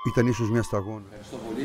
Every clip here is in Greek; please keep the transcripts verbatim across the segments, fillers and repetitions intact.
Ήταν ίσως μια σταγόνα. Ευχαριστώ πολύ.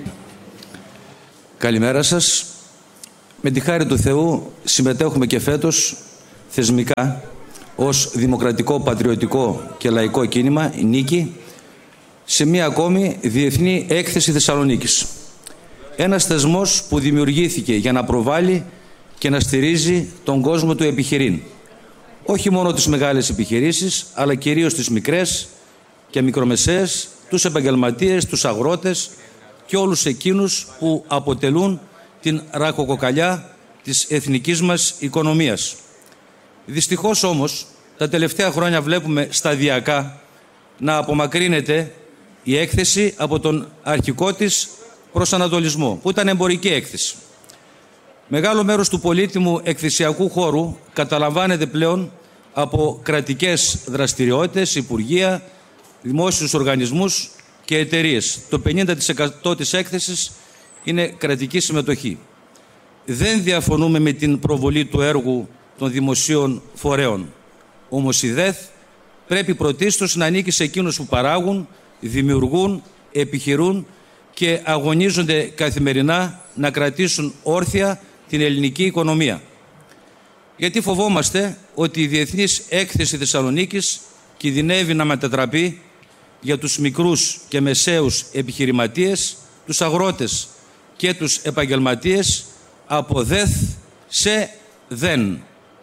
Καλημέρα σας. Με τη χάρη του Θεού συμμετέχουμε και φέτος θεσμικά ως δημοκρατικό, πατριωτικό και λαϊκό κίνημα, η Νίκη, σε μια ακόμη Διεθνή Έκθεση Θεσσαλονίκης. Ένας θεσμός που δημιουργήθηκε για να προβάλλει και να στηρίζει τον κόσμο του επιχειρήν. Όχι μόνο τις μεγάλες επιχειρήσεις, αλλά κυρίως τις μικρές και μικρομεσαίες, τους επαγγελματίες, τους αγρότες και όλους εκείνους που αποτελούν την ραχοκοκαλιά της εθνικής μας οικονομίας. Δυστυχώς όμως, τα τελευταία χρόνια βλέπουμε σταδιακά να απομακρύνεται η έκθεση από τον αρχικό της προσανατολισμό, που ήταν εμπορική έκθεση. Μεγάλο μέρος του πολύτιμου εκθεσιακού χώρου καταλαμβάνεται πλέον από κρατικές δραστηριότητες, υπουργεία, δημόσιους οργανισμούς και εταιρείες. Το πενήντα τοις εκατό της έκθεσης είναι κρατική συμμετοχή. Δεν διαφωνούμε με την προβολή του έργου των δημοσίων φορέων. Όμως η ΔΕΘ πρέπει πρωτίστως να ανήκει σε εκείνους που παράγουν, δημιουργούν, επιχειρούν και αγωνίζονται καθημερινά να κρατήσουν όρθια την ελληνική οικονομία. Γιατί φοβόμαστε ότι η Διεθνής Έκθεση Θεσσαλονίκης κινδυνεύει να μετατραπεί για τους μικρούς και μεσαίους επιχειρηματίες, τους αγρότες και τους επαγγελματίες από ΔΕΘ σε ΔΕΝ.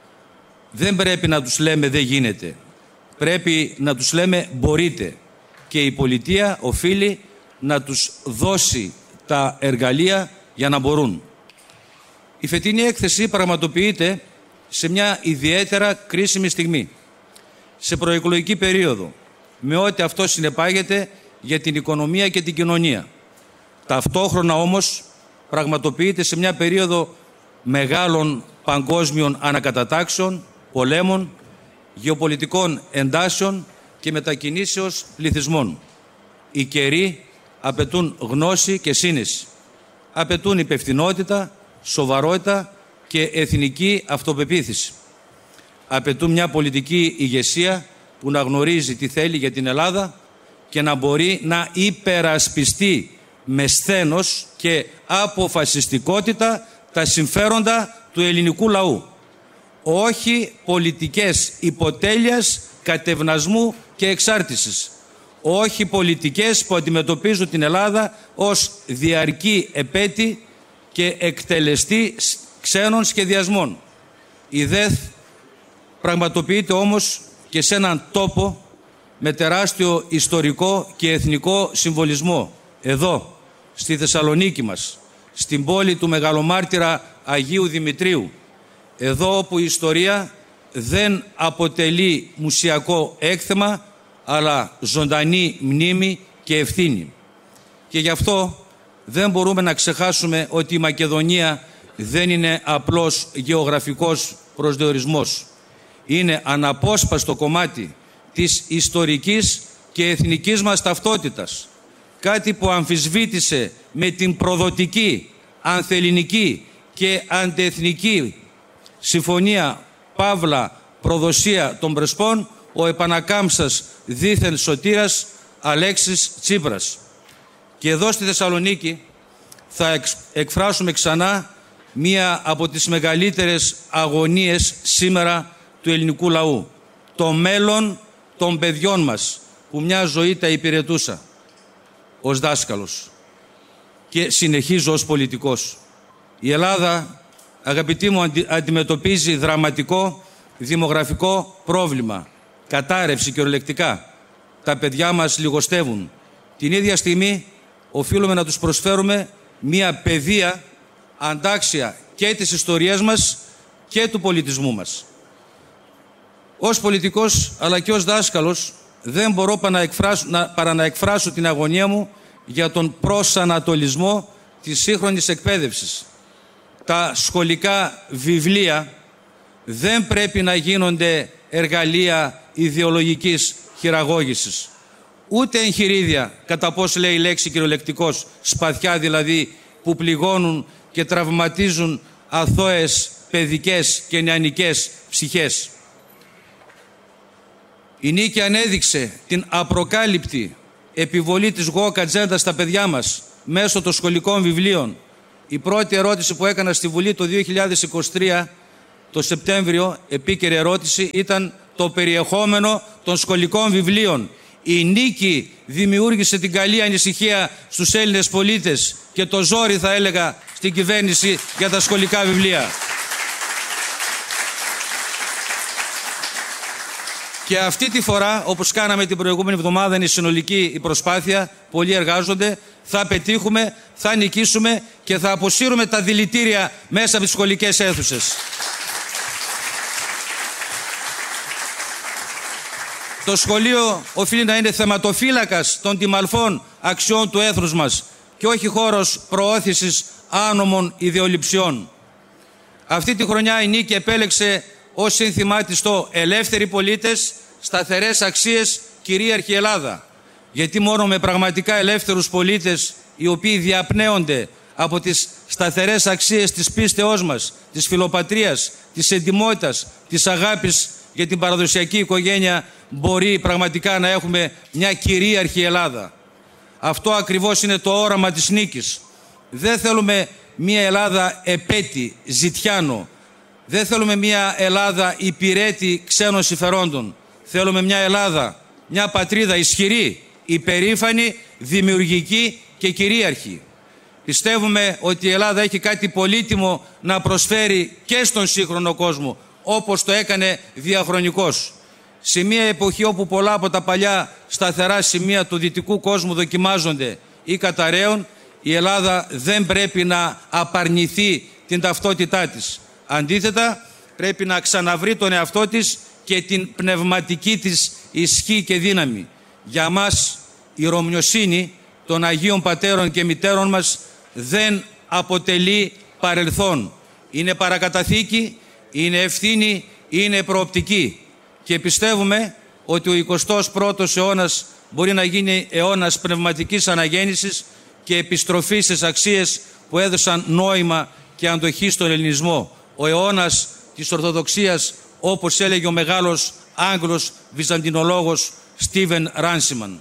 Δεν πρέπει να τους λέμε δεν γίνεται. Πρέπει να τους λέμε μπορείτε. Και η πολιτεία οφείλει να τους δώσει τα εργαλεία για να μπορούν. Η φετινή έκθεση πραγματοποιείται σε μια ιδιαίτερα κρίσιμη στιγμή. Σε προεκλογική περίοδο, με ό,τι αυτό συνεπάγεται για την οικονομία και την κοινωνία. Ταυτόχρονα όμως πραγματοποιείται σε μια περίοδο μεγάλων παγκόσμιων ανακατατάξεων, πολέμων, γεωπολιτικών εντάσεων και μετακινήσεως πληθυσμών. Οι καιροί απαιτούν γνώση και σύνεση. Απαιτούν υπευθυνότητα, σοβαρότητα και εθνική αυτοπεποίθηση. Απαιτούν μια πολιτική ηγεσία που να γνωρίζει τι θέλει για την Ελλάδα και να μπορεί να υπερασπιστεί με σθένος και αποφασιστικότητα τα συμφέροντα του ελληνικού λαού. Όχι πολιτικές υποτέλειας, κατευνασμού και εξάρτησης. Όχι πολιτικές που αντιμετωπίζουν την Ελλάδα ως διαρκή επέτη και εκτελεστή ξένων σχεδιασμών. Η ΔΕΘ πραγματοποιείται όμως και σε έναν τόπο με τεράστιο ιστορικό και εθνικό συμβολισμό. Εδώ, στη Θεσσαλονίκη μας, στην πόλη του μεγαλομάρτυρα Αγίου Δημητρίου. Εδώ όπου η ιστορία δεν αποτελεί μουσιακό έκθεμα, αλλά ζωντανή μνήμη και ευθύνη. Και γι' αυτό δεν μπορούμε να ξεχάσουμε ότι η Μακεδονία δεν είναι απλώς γεωγραφικός προσδιορισμός. Είναι αναπόσπαστο κομμάτι της ιστορικής και εθνικής μας ταυτότητας. Κάτι που αμφισβήτησε με την προδοτική, ανθελληνική και αντιεθνική συμφωνία Παύλα προδοσία των Πρεσπών ο επανακάμψας δίθεν σωτήρας Αλέξης Τσίπρας. Και εδώ στη Θεσσαλονίκη θα εκφράσουμε ξανά μία από τις μεγαλύτερες αγωνίες σήμερα του ελληνικού λαού. Το μέλλον των παιδιών μας που μια ζωή τα υπηρετούσα ως δάσκαλος και συνεχίζω ως πολιτικός. Η Ελλάδα, αγαπητοί μου, αντιμετωπίζει δραματικό δημογραφικό πρόβλημα. Κατάρρευση κυριολεκτικά. Τα παιδιά μας λιγοστεύουν. Την ίδια στιγμή οφείλουμε να τους προσφέρουμε μια παιδεία αντάξια και της ιστορίας μας και του πολιτισμού μας. Ως πολιτικός αλλά και ως δάσκαλος δεν μπορώ παρά να εκφράσω, να, παρά να εκφράσω την αγωνία μου για τον προσανατολισμό της σύγχρονης εκπαίδευσης. Τα σχολικά βιβλία δεν πρέπει να γίνονται εργαλεία ιδεολογικής χειραγώγησης. Ούτε εγχειρίδια, κατά πώς λέει η λέξη κυριολεκτικός, σπαθιά δηλαδή, που πληγώνουν και τραυματίζουν αθώες παιδικές και νεανικές ψυχές. Η Νίκη ανέδειξε την απροκάλυπτη επιβολή της γουόκ ατζέντα στα παιδιά μας μέσω των σχολικών βιβλίων. Η πρώτη ερώτηση που έκανα στη Βουλή το δύο χιλιάδες είκοσι τρία, το Σεπτέμβριο, επίκαιρη ερώτηση, ήταν το περιεχόμενο των σχολικών βιβλίων. Η νίκη δημιούργησε την καλή ανησυχία στους Έλληνες πολίτες και το ζόρι, θα έλεγα, στην κυβέρνηση για τα σχολικά βιβλία. Και αυτή τη φορά, όπως κάναμε την προηγούμενη εβδομάδα, είναι η συνολική η προσπάθεια, πολλοί εργάζονται, θα πετύχουμε, θα νικήσουμε και θα αποσύρουμε τα δηλητήρια μέσα από τις σχολικές αίθουσες. Το σχολείο οφείλει να είναι θεματοφύλακας των τιμαλφών αξιών του έθνους μας και όχι χώρος προώθησης άνομων ιδεολειψιών. Αυτή τη χρονιά η νίκη επέλεξε ως σύνθημά της το «Ελεύθεροι πολίτες, σταθερές αξίες, κυρίαρχη Ελλάδα». Γιατί μόνο με πραγματικά ελεύθερους πολίτες, οι οποίοι διαπνέονται από τις σταθερές αξίες της πίστεώς μας, της φιλοπατρίας, της εντιμότητας, της αγάπης για την παραδοσιακή οικογένεια, μπορεί πραγματικά να έχουμε μια κυρίαρχη Ελλάδα. Αυτό ακριβώς είναι το όραμα της νίκης. Δεν θέλουμε μια Ελλάδα επέτη, ζητιάνο. Δεν θέλουμε μια Ελλάδα υπηρέτη ξένων συμφερόντων. Θέλουμε μια Ελλάδα, μια πατρίδα ισχυρή, υπερήφανη, δημιουργική και κυρίαρχη. Πιστεύουμε ότι η Ελλάδα έχει κάτι πολύτιμο να προσφέρει και στον σύγχρονο κόσμο, όπως το έκανε διαχρονικώς. Σε μια εποχή όπου πολλά από τα παλιά σταθερά σημεία του δυτικού κόσμου δοκιμάζονται ή καταραίουν, η Ελλάδα δεν πρέπει να απαρνηθεί την ταυτότητά της. Αντίθετα, πρέπει να ξαναβρει τον εαυτό της και την πνευματική της ισχύ και δύναμη. Για μας η ρωμιοσύνη των Αγίων Πατέρων και Μητέρων μας δεν αποτελεί παρελθόν. Είναι παρακαταθήκη, είναι ευθύνη, είναι προοπτική. Και πιστεύουμε ότι ο εικοστός πρώτος αιώνας μπορεί να γίνει αιώνας πνευματικής αναγέννησης και επιστροφής στις αξίες που έδωσαν νόημα και αντοχή στον ελληνισμό. Ο αιώνας της Ορθοδοξίας, όπως έλεγε ο μεγάλος Άγγλος βυζαντινολόγος Στίβεν Ράνσιμαν.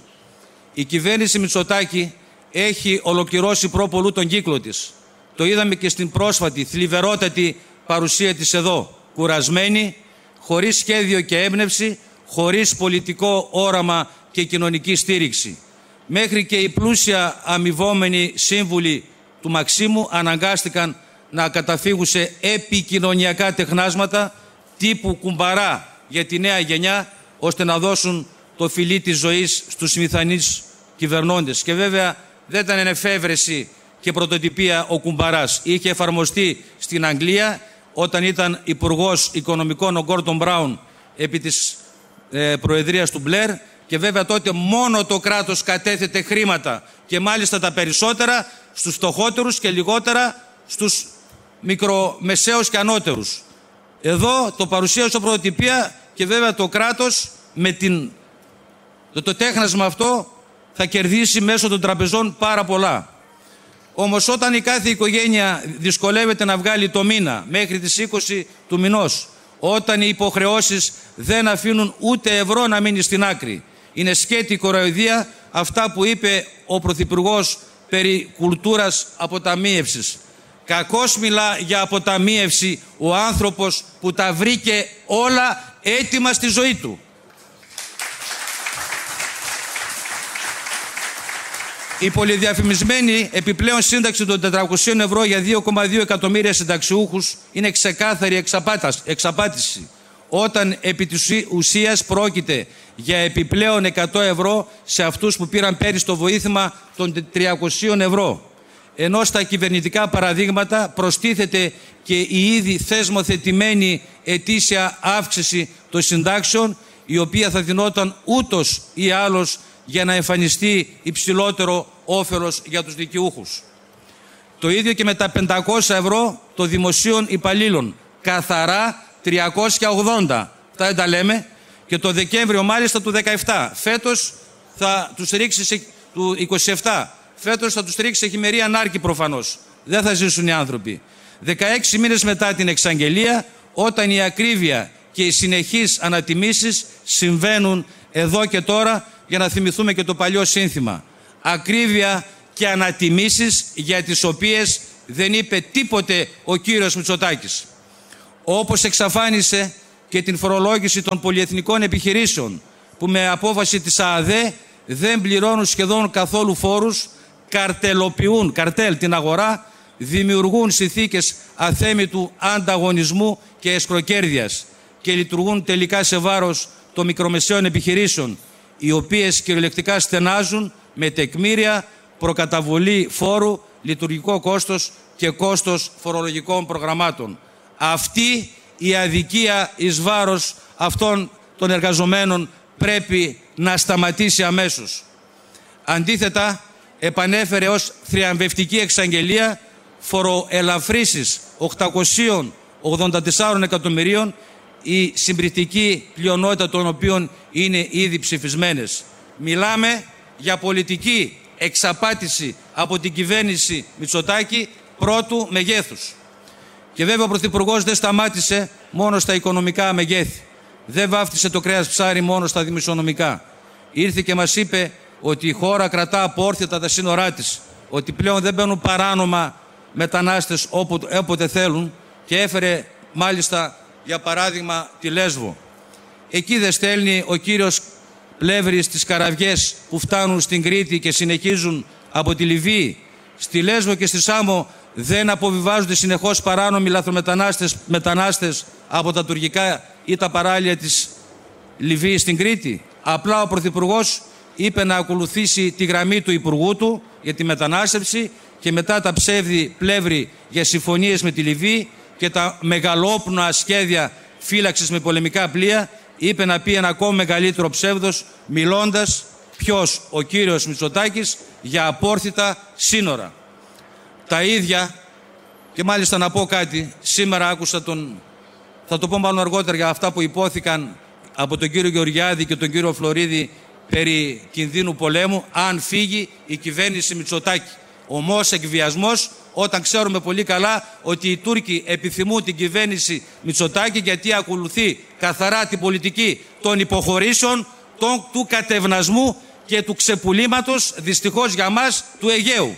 Η κυβέρνηση Μητσοτάκη έχει ολοκληρώσει προπολού τον κύκλο της. Το είδαμε και στην πρόσφατη θλιβερότατη παρουσία της εδώ. Κουρασμένη, χωρίς σχέδιο και έμπνευση, χωρίς πολιτικό όραμα και κοινωνική στήριξη. Μέχρι και οι πλούσια αμοιβόμενοι σύμβουλοι του Μαξίμου αναγκάστηκαν να καταφύγουν σε επικοινωνιακά τεχνάσματα τύπου κουμπαρά για τη νέα γενιά, ώστε να δώσουν το φιλί της ζωής στους μηθανείς κυβερνώντες. Και βέβαια δεν ήταν εφεύρεση και πρωτοτυπία ο κουμπαράς. Είχε εφαρμοστεί στην Αγγλία όταν ήταν υπουργός οικονομικών ο Γκόρντον Μπράουν επί της ε, προεδρίας του Μπλερ, και βέβαια τότε μόνο το κράτος κατέθετε χρήματα και μάλιστα τα περισσότερα στους φτωχότερους και λιγότερα στους μικρομεσαίους και ανώτερους. Εδώ το παρουσίασε πρωτοτυπία και βέβαια το κράτος με την, το, το τέχνασμα αυτό θα κερδίσει μέσω των τραπεζών πάρα πολλά. Όμως όταν η κάθε οικογένεια δυσκολεύεται να βγάλει το μήνα μέχρι τις είκοσι του μηνός, όταν οι υποχρεώσεις δεν αφήνουν ούτε ευρώ να μείνει στην άκρη, είναι σκέτη κοροϊδία αυτά που είπε ο Πρωθυπουργός περί κουλτούρας αποταμίευσης. Κακώς μιλά για αποταμίευση ο άνθρωπος που τα βρήκε όλα έτοιμα στη ζωή του. Η πολυδιαφημισμένη επιπλέον σύνταξη των τετρακοσίων ευρώ για δύο κόμμα δύο εκατομμύρια συνταξιούχους είναι ξεκάθαρη εξαπάτηση, όταν επί της ουσίας πρόκειται για επιπλέον εκατό ευρώ σε αυτούς που πήραν πέρυσι το βοήθημα των τριακοσίων ευρώ. Ενώ στα κυβερνητικά παραδείγματα προστίθεται και η ήδη θεσμοθετημένη ετήσια αύξηση των συντάξεων, η οποία θα δινόταν ούτως ή άλλως για να εμφανιστεί υψηλότερο όφελος για τους δικαιούχους. Το ίδιο και με τα πεντακόσια ευρώ των δημοσίων υπαλλήλων. Καθαρά τριακόσια ογδόντα. Αυτά δεν τα λέμε. Και το Δεκέμβριο μάλιστα του δεκαεπτά. Φέτος θα τους ρίξει σε, του είκοσι επτά. Φέτος θα τους ρίξει σε χειμερή ανάρκη προφανώς. Δεν θα ζήσουν οι άνθρωποι. δεκαέξι μήνες μετά την εξαγγελία, όταν η ακρίβεια και οι συνεχείς ανατιμήσεις συμβαίνουν εδώ και τώρα για να θυμηθούμε και το παλιό σύνθημα. Ακρίβεια και ανατιμήσεις για τις οποίες δεν είπε τίποτε ο κύριος Μητσοτάκης. Όπως εξαφάνισε και την φορολόγηση των πολυεθνικών επιχειρήσεων που με απόφαση της ΑΑΔΕ δεν πληρώνουν σχεδόν καθόλου φόρους, καρτελοποιούν, καρτέλ την αγορά, δημιουργούν συνθήκες αθέμητου ανταγωνισμού και εσχροκέρδειας και λειτουργούν τελικά σε βάρος των μικρομεσαίων επιχειρήσεων, οι οποίες κυριολεκτικά στενάζουν με τεκμήρια, προκαταβολή φόρου, λειτουργικό κόστος και κόστος φορολογικών προγραμμάτων. Αυτή η αδικία εις βάρος αυτών των εργαζομένων πρέπει να σταματήσει αμέσως. Αντίθετα, επανέφερε ως θριαμβευτική εξαγγελία φοροελαφρύσεις οκτακόσια ογδόντα τέσσερα εκατομμυρίων, η συμπρικτική πλειονότητα των οποίων είναι ήδη ψηφισμένες. Μιλάμε για πολιτική εξαπάτηση από την κυβέρνηση Μητσοτάκη πρώτου μεγέθους. Και βέβαια ο Πρωθυπουργός δεν σταμάτησε μόνο στα οικονομικά μεγέθη. Δεν βάφτισε το κρέας ψάρι μόνο στα δημοσιονομικά. Ήρθε και μας είπε ότι η χώρα κρατά απόρθητα τα σύνορά της, ότι πλέον δεν μπαίνουν παράνομα μετανάστες όποτε, όποτε θέλουν, και έφερε μάλιστα για παράδειγμα τη Λέσβο. Εκεί δεν στέλνει ο κύριος Πλεύρης τις καραβιές που φτάνουν στην Κρήτη και συνεχίζουν από τη Λιβύη? Στη Λέσβο και στη Σάμο δεν αποβιβάζονται συνεχώς παράνομοι λαθρομετανάστες μετανάστες από τα τουρκικά ή τα παράλια της Λιβύης στην Κρήτη? Απλά ο Πρωθυπουργός είπε να ακολουθήσει τη γραμμή του Υπουργού του για τη μετανάστευση και μετά τα ψεύδι Πλεύρη για συμφωνίες με τη Λιβύη και τα μεγαλόπνοα σχέδια φύλαξης με πολεμικά πλοία, είπε να πει ένα ακόμα μεγαλύτερο ψεύδος, μιλώντας ποιος? Ο κύριος Μητσοτάκης, για απόρθητα σύνορα. Τα ίδια, και μάλιστα να πω κάτι, σήμερα άκουσα τον, θα το πω μάλλον αργότερα, για αυτά που υπόθηκαν από τον κύριο Γεωργιάδη και τον κύριο Φλωρίδη περί κινδύνου πολέμου, αν φύγει η κυβέρνηση Μητσοτάκη. Ομός εκβιασμός, όταν ξέρουμε πολύ καλά ότι οι Τούρκοι επιθυμούν την κυβέρνηση Μητσοτάκη, γιατί ακολουθεί καθαρά την πολιτική των υποχωρήσεων, των, του κατευνασμού και του ξεπουλήματος, δυστυχώς για μας, του Αιγαίου.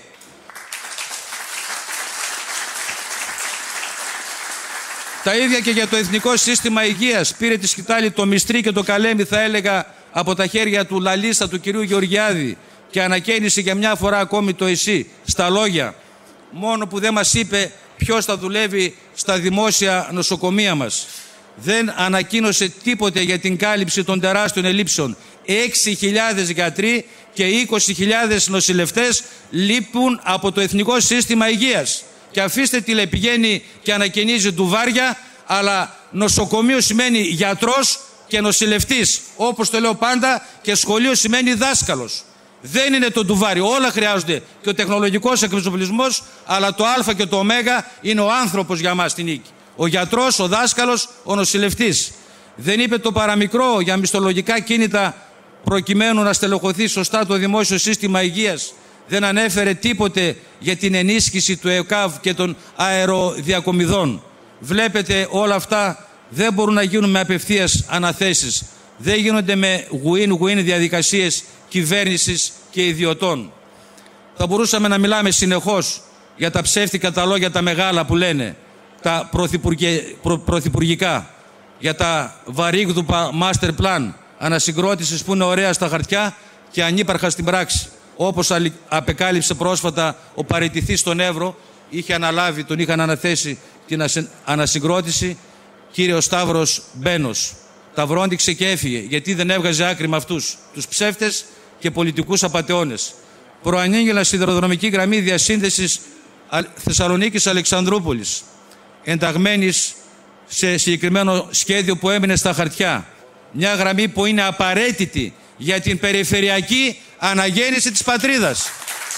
Τα ίδια και για το Εθνικό Σύστημα Υγείας. Πήρε τη σκητάλη το μυστρί και το καλέμι, θα έλεγα, από τα χέρια του λαλίστα του κυρίου Γεωργιάδη και ανακαίνισε για μια φορά ακόμη το ΕΣΥ στα λόγια. Μόνο που δεν μας είπε ποιος θα δουλεύει στα δημόσια νοσοκομεία μας. Δεν ανακοίνωσε τίποτε για την κάλυψη των τεράστιων ελλείψεων. έξι χιλιάδες γιατροί και είκοσι χιλιάδες νοσηλευτές λείπουν από το Εθνικό Σύστημα Υγείας. Και αφήστε τι λέει, πηγαίνει και ανακαινίζει ντουβάρια, αλλά νοσοκομείο σημαίνει γιατρός και νοσηλευτής, όπως το λέω πάντα, και σχολείο σημαίνει δάσκαλος. Δεν είναι το ντουβάρι, όλα χρειάζονται, και ο τεχνολογικός εξοπλισμός, αλλά το α και το ω είναι ο άνθρωπος για μας στην νίκη. Ο γιατρός, ο δάσκαλος, ο νοσηλευτής. Δεν είπε το παραμικρό για μισθολογικά κίνητα προκειμένου να στελεχωθεί σωστά το δημόσιο σύστημα υγείας. Δεν ανέφερε τίποτε για την ενίσχυση του ΕΚΑΒ και των αεροδιακομιδών. Βλέπετε, όλα αυτά δεν μπορούν να γίνουν με απευθείας αναθέσεις. Δεν γίνονται με win-win διαδικασίες κυβέρνησης και ιδιωτών. Θα μπορούσαμε να μιλάμε συνεχώς για τα ψεύτικα τα λόγια τα μεγάλα που λένε, τα προ, πρωθυπουργικά, για τα βαρύγδουπα master plan ανασυγκρότησης που είναι ωραία στα χαρτιά και ανύπαρχα στην πράξη. Όπως απεκάλυψε πρόσφατα ο παραιτηθής στον Εύρο, είχε αναλάβει, τον είχαν αναθέσει την ανασυγκρότηση, κύριος Σταύρος Μπένος. Τα βρόντιξε και έφυγε, γιατί δεν έβγαζε άκρη με αυτούς, τους ψεύτες και πολιτικούς απατεώνες. Προανήγγελα σιδηροδρομική γραμμή διασύνδεσης Θεσσαλονίκης Αλεξανδρούπολης, ενταγμένης σε συγκεκριμένο σχέδιο που έμεινε στα χαρτιά. Μια γραμμή που είναι απαραίτητη για την περιφερειακή αναγέννηση της πατρίδας.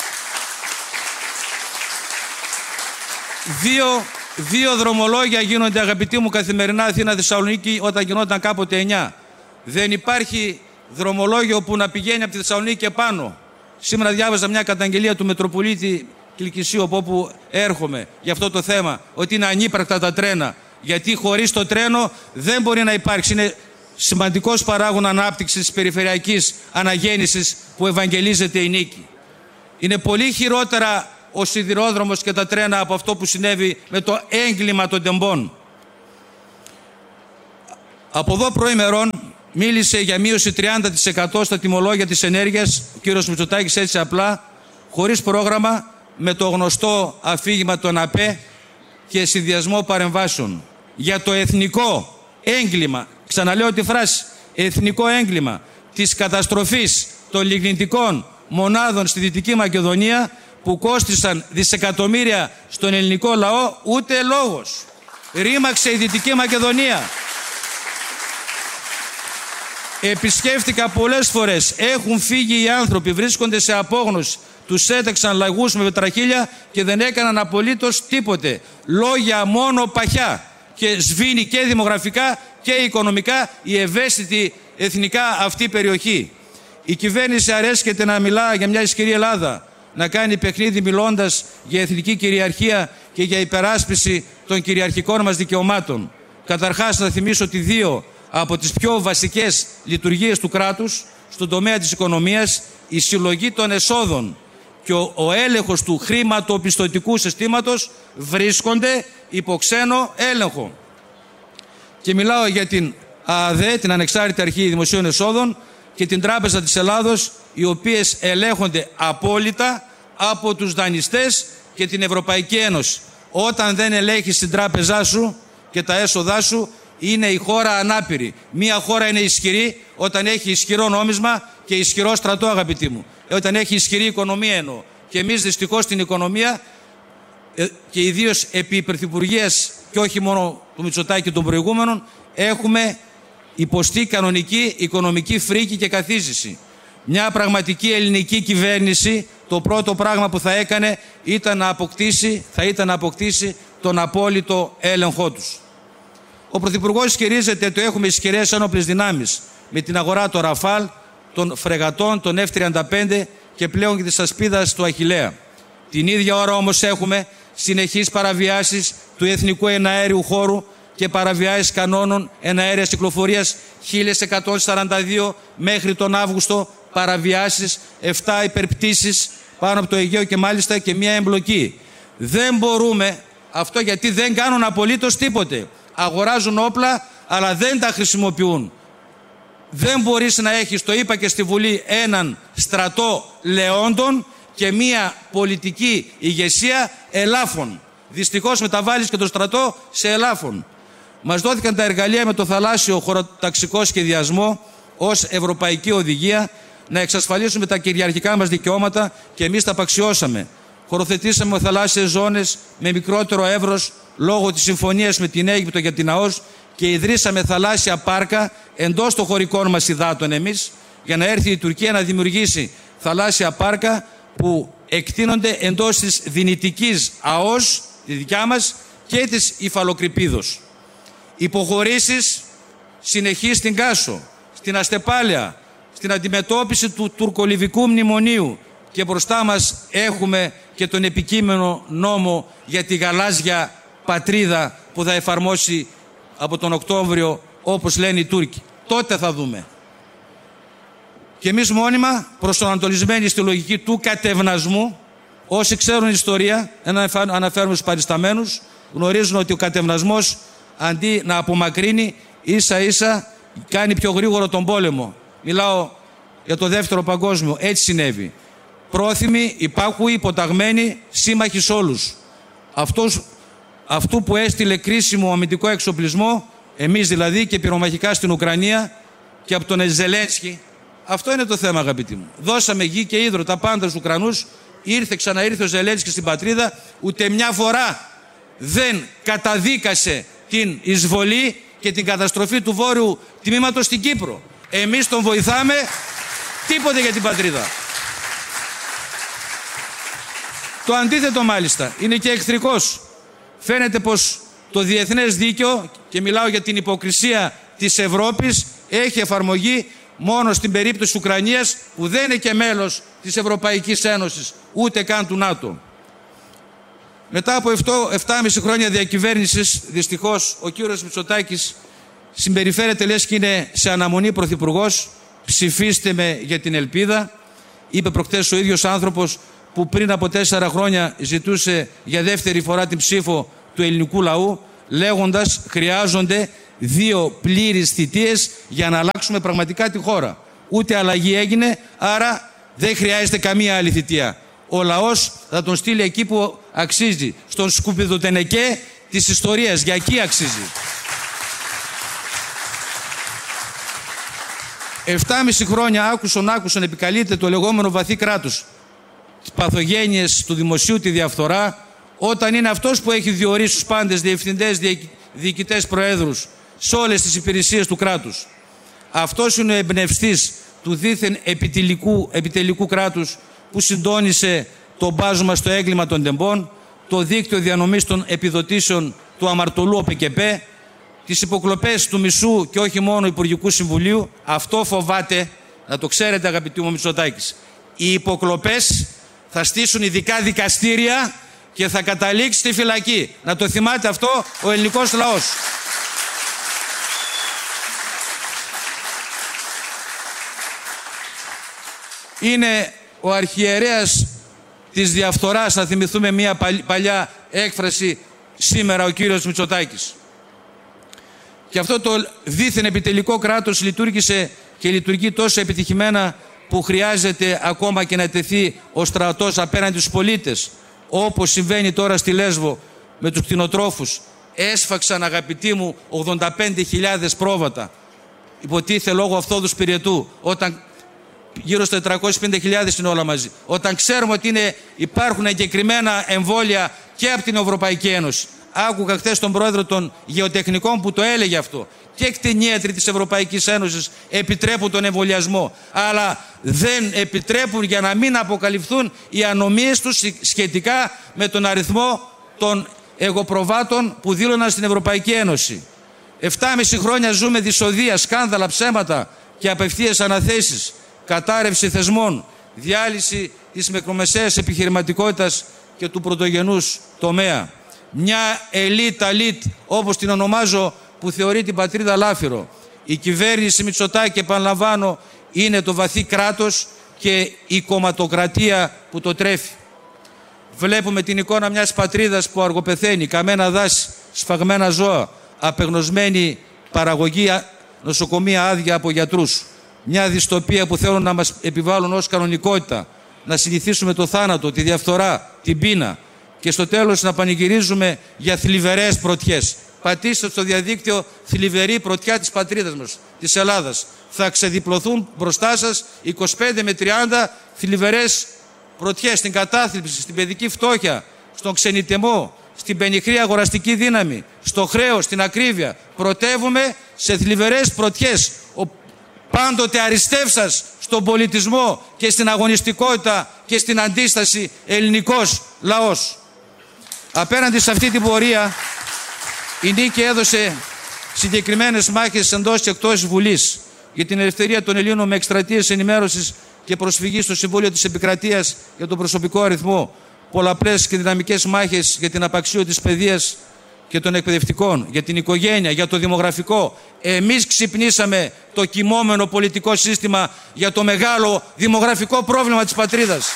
Δύο, δύο δρομολόγια γίνονται, αγαπητοί μου, καθημερινά Αθήνα-Θεσσαλονίκη, όταν γινόταν κάποτε εννιά. Δεν υπάρχει δρομολόγιο που να πηγαίνει από τη Θεσσαλονίκη και πάνω. Σήμερα διάβαζα μια καταγγελία του Μητροπολίτη Κιλκησίου, από όπου έρχομαι, για αυτό το θέμα, ότι είναι ανύπαρκτα τα τρένα. Γιατί χωρίς το τρένο δεν μπορεί να υπάρξει. Είναι σημαντικός παράγων ανάπτυξης της περιφερειακής αναγέννησης που ευαγγελίζεται η νίκη. Είναι πολύ χειρότερα ο σιδηρόδρομος και τα τρένα από αυτό που συνέβη με το έγκλημα των τεμπών. Από εδώ προημερών μίλησε για μείωση τριάντα τοις εκατό στα τιμολόγια της ενέργειας ο κύριος Μητσοτάκης, έτσι απλά, χωρίς πρόγραμμα, με το γνωστό αφήγημα των ΑΠΕ και συνδυασμό παρεμβάσεων. Για το εθνικό έγκλημα, ξαναλέω τη φράση, εθνικό έγκλημα της καταστροφής των λιγνητικών μονάδων στη Δυτική Μακεδονία, που κόστησαν δισεκατομμύρια στον ελληνικό λαό, ούτε λόγος. Ρήμαξε η Δυτική Μακεδονία. Επισκέφτηκα πολλές φορές. Έχουν φύγει οι άνθρωποι, βρίσκονται σε απόγνωση. Τους έταξαν λαγούς με πετραχίλια και δεν έκαναν απολύτως τίποτε. Λόγια μόνο παχιά. Και σβήνει και δημογραφικά και οικονομικά η ευαίσθητη εθνικά αυτή περιοχή. Η κυβέρνηση αρέσκεται να μιλά για μια ισχυρή Ελλάδα, να κάνει παιχνίδι μιλώντας για εθνική κυριαρχία και για υπεράσπιση των κυριαρχικών μας δικαιωμάτων. Καταρχάς, να θυμίσω ότι δύο από τις πιο βασικές λειτουργίες του κράτους στον τομέα της οικονομίας, η συλλογή των εσόδων και ο, ο έλεγχος του χρηματοπιστωτικού συστήματος βρίσκονται υπό ξένο έλεγχο. Και μιλάω για την ΑΑΔΕ, την Ανεξάρτητη Αρχή Δημοσίων Εσόδων, και την Τράπεζα της Ελλάδος, οι οποίες ελέγχονται απόλυτα από τους δανειστές και την Ευρωπαϊκή Ένωση. Όταν δεν ελέγχεις την τράπεζά σου και τα έσοδά σου, είναι η χώρα ανάπηρη. Μία χώρα είναι ισχυρή όταν έχει ισχυρό νόμισμα και ισχυρό στρατό, αγαπητοί μου. Ε, όταν έχει ισχυρή οικονομία εννοώ. Και εμείς δυστυχώς την οικονομία, ε, και ιδίως επί υπερθυπουργίας και όχι μόνο του Μητσοτάκη και των προηγούμενων, έχουμε υποστεί κανονική οικονομική φρίκη και καθίζηση. Μια πραγματική ελληνική κυβέρνηση, το πρώτο πράγμα που θα έκανε ήταν να αποκτήσει, θα ήταν να αποκτήσει τον απόλυτο έλεγχό τους. Ο Πρωθυπουργός ισχυρίζεται ότι έχουμε ισχυρές ένοπλες δυνάμεις με την αγορά των Ραφάλ, των φρεγατών, των εφ τριάντα πέντε και πλέον και της ασπίδας του Αχιλλέα. Την ίδια ώρα όμως έχουμε συνεχείς παραβιάσεις του εθνικού εναέριου χώρου και παραβιάσεις κανόνων εναέριας κυκλοφορίας, χίλια εκατόν σαράντα δύο μέχρι τον Αύγουστο παραβιάσεις, επτά υπερπτήσεις πάνω από το Αιγαίο και μάλιστα και μία εμπλοκή. Δεν μπορούμε, αυτό γιατί δεν κάνουν απολύτως τίποτε. Αγοράζουν όπλα αλλά δεν τα χρησιμοποιούν. Δεν μπορείς να έχεις, το είπα και στη Βουλή, έναν στρατό λεόντων και μία πολιτική ηγεσία ελάφων. Δυστυχώς μεταβάλλεις και το στρατό σε ελάφων. Μας δόθηκαν τα εργαλεία με το θαλάσσιο χωροταξικό σχεδιασμό ως ευρωπαϊκή οδηγία να εξασφαλίσουμε τα κυριαρχικά μας δικαιώματα και εμείς τα απαξιώσαμε. Χωροθετήσαμε θαλάσσιες ζώνες με μικρότερο εύρος λόγω της συμφωνίας με την Αίγυπτο για την ΑΟΣ και ιδρύσαμε θαλάσσια πάρκα εντός των χωρικών μας υδάτων εμείς, για να έρθει η Τουρκία να δημιουργήσει θαλάσσια πάρκα που εκτείνονται εντός της δυνητικής ΑΟΣ, τη δικιά μας, και της υφαλοκρηπίδος. Υποχωρήσεις συνεχείς στην Κάσο, στην Αστεπάλαια, στην αντιμετώπιση του τουρκολιβικού μνημονίου, και μπροστά μας έχουμε και τον επικείμενο νόμο για τη γαλάζια πατρίδα που θα εφαρμόσει από τον Οκτώβριο, όπως λένε οι Τούρκοι. Τότε θα δούμε. Και εμείς μόνιμα προσανατολισμένοι στη λογική του κατευνασμού. Όσοι ξέρουν ιστορία, αναφέρουμε στους παρισταμένους, γνωρίζουν ότι ο κατευνασμός αντί να απομακρύνει, ίσα ίσα κάνει πιο γρήγορο τον πόλεμο. Μιλάω για το δεύτερο παγκόσμιο. Έτσι συνέβη. Πρόθυμοι, υπάκουοι, υποταγμένοι, σύμμαχοι σε όλους. Αυτός, αυτού που έστειλε κρίσιμο αμυντικό εξοπλισμό, εμείς δηλαδή, και πυρομαχικά στην Ουκρανία και από τον Ζελένσκι. Αυτό είναι το θέμα, αγαπητοί μου. Δώσαμε γη και ύδρο, τα πάντα στους Ουκρανούς. Ήρθε, ξαναήρθε ο Ζελένσκι στην πατρίδα. Ούτε μια φορά δεν καταδίκασε την εισβολή και την καταστροφή του βόρειου τμήματος στην Κύπρο. Εμείς τον βοηθάμε, τίποτε για την πατρίδα. Το αντίθετο μάλιστα είναι και εχθρικός. Φαίνεται πως το διεθνές δίκαιο, και μιλάω για την υποκρισία της Ευρώπης, έχει εφαρμογή μόνο στην περίπτωση της Ουκρανίας, που δεν είναι και μέλος της Ευρωπαϊκής Ένωσης, ούτε καν του ΝΑΤΟ. Μετά από επτά και μισό χρόνια διακυβέρνησης, δυστυχώς ο κύριος Μητσοτάκης συμπεριφέρεται λες και είναι σε αναμονή πρωθυπουργός. Ψηφίστε με για την ελπίδα, είπε προχτές ο ίδιος άνθρωπος που πριν από τέσσερα χρόνια ζητούσε για δεύτερη φορά την ψήφο του ελληνικού λαού, λέγοντας χρειάζονται δύο πλήρεις θητείες για να αλλάξουμε πραγματικά τη χώρα. Ούτε αλλαγή έγινε, άρα δεν χρειάζεται καμία άλλη θητεία. Ο λαός θα τον στείλει εκεί που αξίζει, στον σκουπιδοτενεκέ της ιστορίας, για εκεί αξίζει. Εφτάμιση χρόνια άκουσον άκουσον επικαλείται το λεγόμενο βαθύ κράτος, τις παθογένειες του δημοσίου, τη διαφθορά, όταν είναι αυτός που έχει διορίσει τους πάντες διευθυντές, διοικητές, προέδρους σε όλες τις υπηρεσίες του κράτους. Αυτός είναι ο εμπνευστής του δίθεν επιτελικού, επιτελικού κράτους που συντόνισε το μπάζωμα στο έγκλημα των τεμπών, το δίκτυο διανομής των επιδοτήσεων του αμαρτωλού ΟΠΕΚΕΠΕ, τις υποκλοπές του μισού και όχι μόνο Υπουργικού Συμβουλίου. Αυτό φοβάται, να το ξέρετε αγαπητοί μου Μητσοτάκης. Οι υποκλοπές θα στήσουν ειδικά δικαστήρια και θα καταλήξει στη φυλακή. Να το θυμάται αυτό ο ελληνικός λαός. Είναι ο αρχιερέας της διαφθοράς, να θυμηθούμε μια παλιά έκφραση σήμερα, ο κύριος Μητσοτάκης. Και αυτό το δίθεν επιτελικό κράτος λειτουργήσε και λειτουργεί τόσο επιτυχημένα που χρειάζεται ακόμα και να τεθεί ο στρατός απέναντι στους πολίτες, όπως συμβαίνει τώρα στη Λέσβο με τους κτηνοτρόφους. Έσφαξαν, αγαπητοί μου, ογδόντα πέντε χιλιάδες πρόβατα, υποτίθεται λόγω αυθόδους πυρετού, όταν γύρω στα τετρακόσιες πενήντα χιλιάδες είναι όλα μαζί. Όταν ξέρουμε ότι είναι, υπάρχουν εγκεκριμένα εμβόλια και από την Ευρωπαϊκή Ένωση. Άκουγα χθες τον πρόεδρο των γεωτεχνικών που το έλεγε αυτό. Και κτηνίατροι της Ευρωπαϊκής Ένωσης επιτρέπουν τον εμβολιασμό, αλλά δεν επιτρέπουν για να μην αποκαλυφθούν οι ανομίες τους σχετικά με τον αριθμό των εγωπροβάτων που δήλωναν στην Ευρωπαϊκή Ένωση. Εφτάμιση χρόνια ζούμε δυσοδεία, σκάνδαλα, ψέματα και απευθείας αναθέσεις, κατάρρευση θεσμών, διάλυση της μικρομεσαίας επιχειρηματικότητας και του πρωτογενούς τομέα. Μια ελίτ-αλίτ, όπως την ονομάζω, που θεωρεί την πατρίδα λάφυρο. Η κυβέρνηση Μητσοτάκη, επαναλαμβάνω, είναι το βαθύ κράτος και η κομματοκρατία που το τρέφει. Βλέπουμε την εικόνα μιας πατρίδας που αργοπεθαίνει, καμένα δάση, σφαγμένα ζώα, απεγνωσμένη παραγωγή, νοσοκομεία άδεια από γιατρούς. Μια δυστοπία που θέλουν να μας επιβάλλουν ως κανονικότητα, να συνηθίσουμε το θάνατο, τη διαφθορά, την πείνα και στο τέλος να πανηγυρίζουμε για θλιβερές πρωτιές. Πατήστε στο διαδίκτυο θλιβερή πρωτιά της πατρίδας μας, της Ελλάδας. Θα ξεδιπλωθούν μπροστά σας είκοσι πέντε με τριάντα θλιβερές πρωτιές στην κατάθλιψη, στην παιδική φτώχεια, στον ξενιτεμό, στην πενιχρή αγοραστική δύναμη, στο χρέος, στην ακρίβεια. Πρωτεύουμε σε θλιβερές πρωτιές. Ο πάντοτε αριστεύσας στον πολιτισμό και στην αγωνιστικότητα και στην αντίσταση ελληνικός λαός. Απέναντι σε αυτή την πορεία, η Νίκη έδωσε συγκεκριμένες μάχες εντός και εκτός Βουλής για την ελευθερία των Ελλήνων με εκστρατείες ενημέρωσης και προσφυγή στο Συμβούλιο της Επικρατείας για τον προσωπικό αριθμό, πολλαπλές και δυναμικές μάχες για την απαξίωση της παιδείας και των εκπαιδευτικών, για την οικογένεια, για το δημογραφικό. Εμείς ξυπνήσαμε το κοιμόμενο πολιτικό σύστημα για το μεγάλο δημογραφικό πρόβλημα της πατρίδας.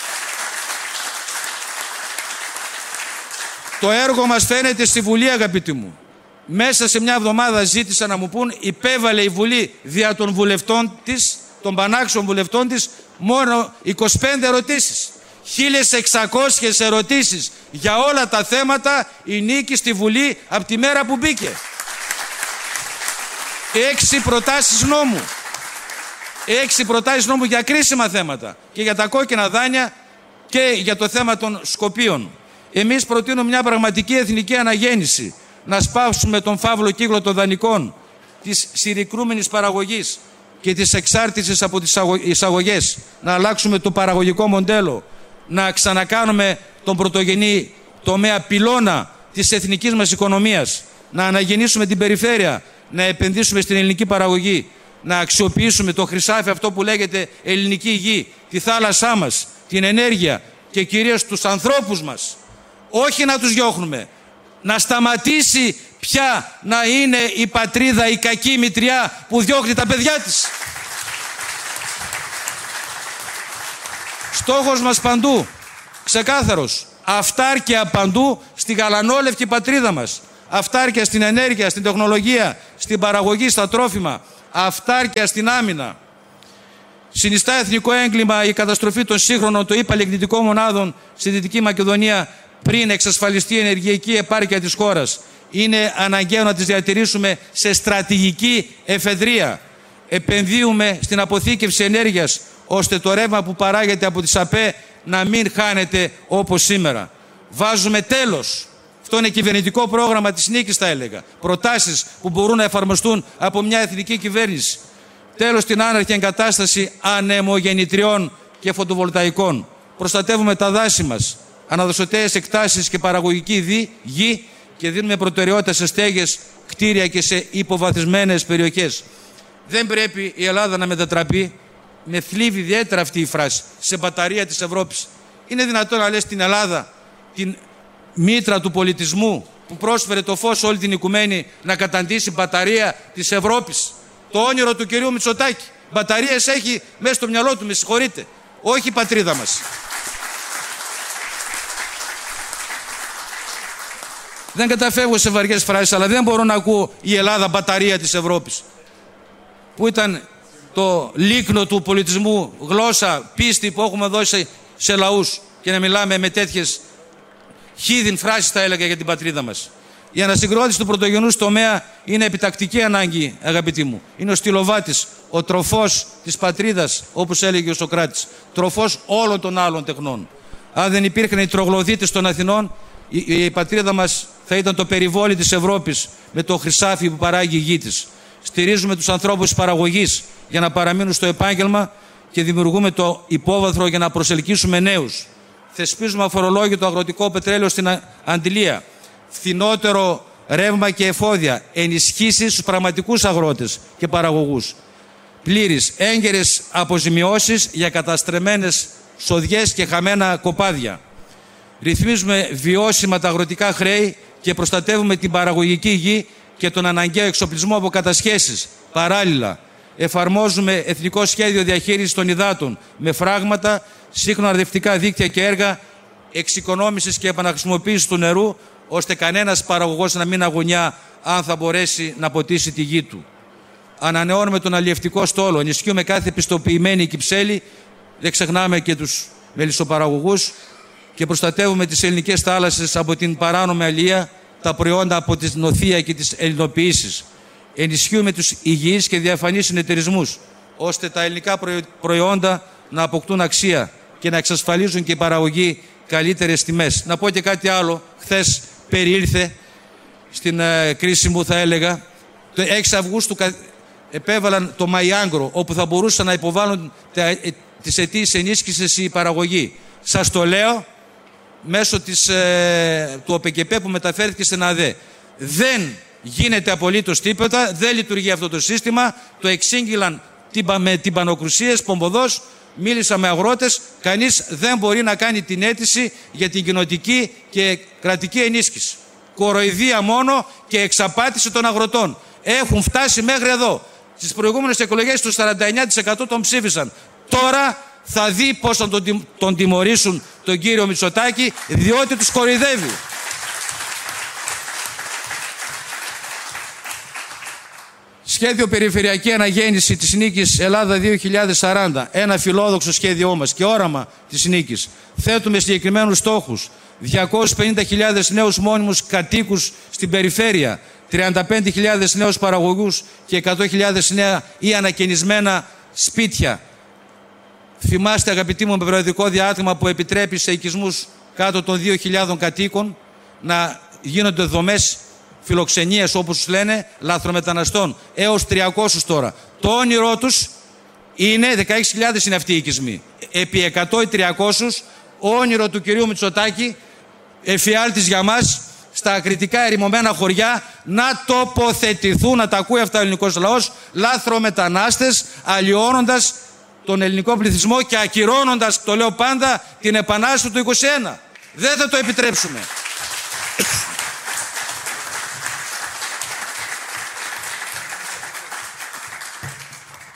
Το έργο μας φαίνεται στη Βουλή, αγαπητοί μου. Μέσα σε μια εβδομάδα ζήτησα να μου πούν, υπέβαλε η Βουλή δια των βουλευτών της, των πανάξιων βουλευτών της, μόνο είκοσι πέντε ερωτήσεις. χίλιες εξακόσιες ερωτήσεις για όλα τα θέματα η Νίκη στη Βουλή από τη μέρα που μπήκε. Έξι προτάσεις νόμου. Έξι προτάσεις νόμου για κρίσιμα θέματα. Και για τα κόκκινα δάνεια και για το θέμα των Σκοπίων. Εμείς προτείνουμε μια πραγματική εθνική αναγέννηση. Να σπάσουμε τον φαύλο κύκλο των δανεικών, της συρρικρούμενης παραγωγής και της εξάρτησης από τις εισαγωγές. Να αλλάξουμε το παραγωγικό μοντέλο. Να ξανακάνουμε τον πρωτογενή τομέα πυλώνα της εθνικής μας οικονομίας. Να αναγεννήσουμε την περιφέρεια. Να επενδύσουμε στην ελληνική παραγωγή. Να αξιοποιήσουμε το χρυσάφι αυτό που λέγεται ελληνική γη, τη θάλασσά μας, την ενέργεια και κυρίως τους ανθρώπους μας. Όχι να τους διώχνουμε. Να σταματήσει Ποια να είναι η πατρίδα, η κακή μητριά που διώχνει τα παιδιά της? Στόχος μας παντού, ξεκάθαρος, αυτάρκεια παντού στη γαλανόλευκη πατρίδα μας. Αυτάρκεια στην ενέργεια, στην τεχνολογία, στην παραγωγή, στα τρόφιμα. Αυτάρκεια στην άμυνα. Συνιστά εθνικό έγκλημα η καταστροφή των σύγχρονων το υπαλληλεκτικών μονάδων στη Δυτική Μακεδονία πριν εξασφαλιστεί η ενεργειακή επάρκεια της χώρας. Είναι αναγκαίο να τις διατηρήσουμε σε στρατηγική εφεδρεία. Επενδύουμε στην αποθήκευση ενέργειας, ώστε το ρεύμα που παράγεται από τις ΑΠΕ να μην χάνεται όπως σήμερα. Βάζουμε τέλος. Αυτό είναι κυβερνητικό πρόγραμμα της νίκης, θα έλεγα. Προτάσεις που μπορούν να εφαρμοστούν από μια εθνική κυβέρνηση. Τέλος στην άναρχη εγκατάσταση ανεμογεννητριών και φωτοβολταϊκών. Προστατεύουμε τα δάση μας, αναδοσωταίες εκτάσεις και παραγωγική γη και δίνουμε προτεραιότητα σε στέγες, κτίρια και σε υποβαθισμένες περιοχές. Δεν πρέπει η Ελλάδα να μετατραπεί, με θλίβει ιδιαίτερα αυτή η φράση, σε μπαταρία της Ευρώπης. Είναι δυνατόν να λες την Ελλάδα, την μήτρα του πολιτισμού που πρόσφερε το φως όλη την οικουμένη, να καταντήσει μπαταρία της Ευρώπης? Το όνειρο του κυρίου Μητσοτάκη. Μπαταρίες έχει μέσα στο μυαλό του, με συγχωρείτε. Όχι η πατρίδα μας. Δεν καταφεύγω σε βαριές φράσεις, αλλά δεν μπορώ να ακούω η Ελλάδα μπαταρία της Ευρώπης. Που ήταν το λίκνο του πολιτισμού, γλώσσα, πίστη που έχουμε δώσει σε λαούς, και να μιλάμε με τέτοιες χίδιν φράσεις, θα έλεγα, για την πατρίδα μας. Η ανασυγκρότηση του πρωτογενούς τομέα είναι επιτακτική ανάγκη, αγαπητοί μου. Είναι ο στυλοβάτης, ο τροφός της πατρίδας, όπως έλεγε ο Σωκράτης. Τροφός όλων των άλλων τεχνών. Αν δεν υπήρχαν οι τρογλωδίτες των Αθηνών, η, η πατρίδα μας θα ήταν το περιβόλι της Ευρώπης, με το χρυσάφι που παράγει η γη της. Στηρίζουμε τους ανθρώπους της παραγωγής για να παραμείνουν στο επάγγελμα και δημιουργούμε το υπόβαθρο για να προσελκύσουμε νέους. Θεσπίζουμε αφορολόγητο αγροτικό πετρέλαιο στην Αντιλία. Φθηνότερο ρεύμα και εφόδια. Ενισχύσεις στους πραγματικούς αγρότες και παραγωγούς. Πλήρης έγκαιρες αποζημιώσεις για καταστρεμμένες σοδιές και χαμένα κοπάδια. Ρυθμίζουμε βιώσιμα τα αγροτικά χρέη και προστατεύουμε την παραγωγική γη και τον αναγκαίο εξοπλισμό από κατασχέσεις. Παράλληλα, εφαρμόζουμε εθνικό σχέδιο διαχείρισης των υδάτων με φράγματα, σύγχρονα αρδευτικά δίκτυα και έργα εξοικονόμησης και επαναχρησιμοποίησης του νερού, ώστε κανένας παραγωγός να μην αγωνιά αν θα μπορέσει να ποτίσει τη γη του. Ανανεώνουμε τον αλλιευτικό στόλο, ενισχύουμε κάθε πιστοποιημένη κυψέλη, δεν ξεχνάμε και τους μελισσοπαραγωγούς, και προστατεύουμε τις ελληνικές θάλασσες από την παράνομη αλληλεία, τα προϊόντα από τη νοθεία και τις ελληνοποιήσεις. Ενισχύουμε τους υγιείς και διαφανείς συνεταιρισμούς, ώστε τα ελληνικά προϊόντα να αποκτούν αξία και να εξασφαλίζουν και η παραγωγή καλύτερες τιμές. Να πω και κάτι άλλο. Χθες περιήλθε στην ε, κρίση μου, θα έλεγα, το έξι Αυγούστου επέβαλαν το Μαϊάγκρο, όπου θα μπορούσαν να υποβάλουν τα, τις αιτήσεις ενίσχυσης η παραγωγή. Σας το λέω μέσω της, ε, του ΟΠΕΚΕΠΕ που μεταφέρθηκε στην ΑΔΕ. Δεν γίνεται απολύτως τίποτα, δεν λειτουργεί αυτό το σύστημα, το εξήγηλαν με τυμπανοκρουσίες, πομποδός, μίλησα με αγρότες, κανείς δεν μπορεί να κάνει την αίτηση για την κοινοτική και κρατική ενίσχυση. Κοροϊδία μόνο και εξαπάτηση των αγροτών. Έχουν φτάσει μέχρι εδώ. Στις προηγούμενες εκλογές το σαράντα εννέα τοις εκατό τον ψήφισαν. Τώρα θα δει πώς θα τον, τον τιμωρήσουν τον κύριο Μητσοτάκη, διότι τους κοροϊδεύει. Σχέδιο Περιφερειακή Αναγέννηση της Νίκης Ελλάδα δύο χιλιάδες σαράντα. Ένα φιλόδοξο σχέδιό μας και όραμα της Νίκης. Θέτουμε συγκεκριμένους στόχους. διακόσιες πενήντα χιλιάδες νέους μόνιμους κατοίκους στην περιφέρεια. τριάντα πέντε χιλιάδες νέους παραγωγούς και εκατό χιλιάδες νέα ή ανακαινισμένα σπίτια. Θυμάστε, αγαπητοί μου, με περιοδικό διάτημα που επιτρέπει σε οικισμούς κάτω των δύο χιλιάδων κατοίκων να γίνονται δομές φιλοξενίες, όπως τους λένε, λαθρομεταναστών, έως τριακόσιους τώρα. Το όνειρό τους είναι, δεκαέξι χιλιάδες είναι αυτοί οι οικισμοί, επί εκατό ή τριακόσιους, όνειρο του κυρίου Μητσοτάκη, εφιάλτης για μας, στα ακριτικά ερημωμένα χωριά, να τοποθετηθούν, να τα ακούει αυτά ο ελληνικός λαός, λάθρομετανάστες, αλλοιώνοντας τον ελληνικό πληθυσμό και ακυρώνοντας, το λέω πάντα, την επανάσταση του είκοσι ένα. Δεν θα το επιτρέψουμε.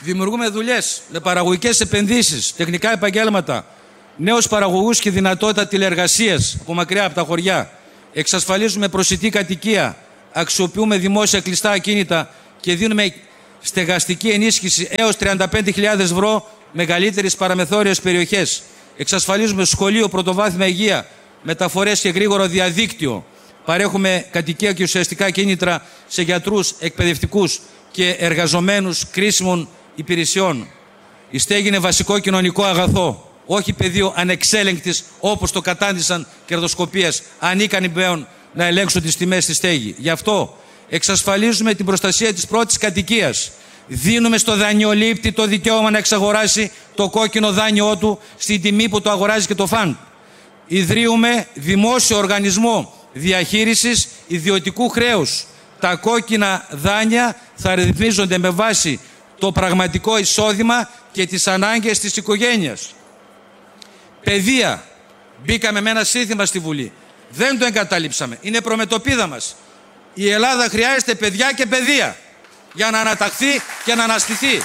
Δημιουργούμε δουλειές με παραγωγικές επενδύσεις, τεχνικά επαγγέλματα, νέους παραγωγούς και δυνατότητα τηλεεργασίας από μακριά από τα χωριά. Εξασφαλίζουμε προσιτή κατοικία, αξιοποιούμε δημόσια κλειστά ακίνητα και δίνουμε στεγαστική ενίσχυση έως τριάντα πέντε χιλιάδες ευρώ μεγαλύτερες παραμεθόριες περιοχές. Εξασφαλίζουμε σχολείο, πρωτοβάθμια υγεία, μεταφορές και γρήγορο διαδίκτυο. Παρέχουμε κατοικία και ουσιαστικά κίνητρα σε γιατρούς, εκπαιδευτικούς και εργαζομένους κρίσιμων υπηρεσιών. Η στέγη είναι βασικό κοινωνικό αγαθό, όχι πεδίο ανεξέλεγκτης όπως το κατάντησαν κερδοσκοπίας, ανίκανοι πλέον να ελέγξουν τις τιμές στη στέγη. Γι' αυτό εξασφαλίζουμε την προστασία της πρώτης κατοικίας. Δίνουμε στο δανειολήπτη το δικαίωμα να εξαγοράσει το κόκκινο δάνειό του στην τιμή που το αγοράζει και το φαντ. Ιδρύουμε δημόσιο οργανισμό διαχείρισης ιδιωτικού χρέους. Τα κόκκινα δάνεια θα ρυθμίζονται με βάση το πραγματικό εισόδημα και τις ανάγκες της οικογένειας. Παιδεία. Μπήκαμε με ένα σύνθημα στη Βουλή. Δεν το εγκαταλείψαμε. Είναι προμετωπίδα μας. Η Ελλάδα χρειάζεται παιδιά και παιδεία για να αναταχθεί και να αναστηθεί.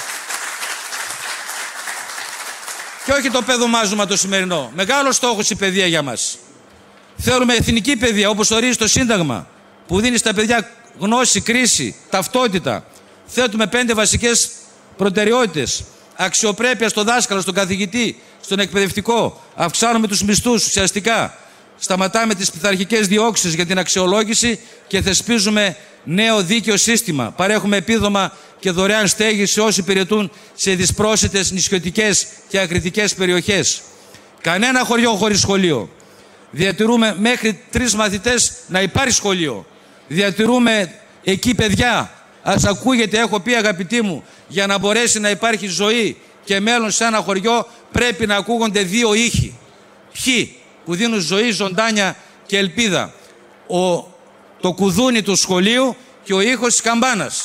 Και όχι το παιδομάζωμα το σημερινό. Μεγάλος στόχος η παιδεία για μας. Θέλουμε εθνική παιδεία όπως ορίζει το Σύνταγμα, που δίνει στα παιδιά γνώση, κρίση, ταυτότητα. Θέτουμε πέντε βασικές προτεραιότητες. Αξιοπρέπεια στο δάσκαλο, στον καθηγητή, στον εκπαιδευτικό. Αυξάνουμε τους μισθούς ουσιαστικά. Σταματάμε τις πειθαρχικές διώξεις για την αξιολόγηση και θεσπίζουμε νέο δίκαιο σύστημα. Παρέχουμε επίδομα και δωρεάν στέγη σε όσοι υπηρετούν σε δυσπρόσιτες νησιωτικές και ακριτικές περιοχές. Κανένα χωριό χωρίς σχολείο. Διατηρούμε μέχρι τρεις μαθητές να υπάρχει σχολείο. Διατηρούμε εκεί παιδιά. Ας ακούγεται, έχω πει αγαπητοί μου, για να μπορέσει να υπάρχει ζωή και μέλλον σε ένα χωριό πρέπει να ακούγονται δύο ήχοι. Ποιοι? Που δίνουν ζωή, ζωντάνια και ελπίδα. Ο, το κουδούνι του σχολείου και ο ήχος της καμπάνας.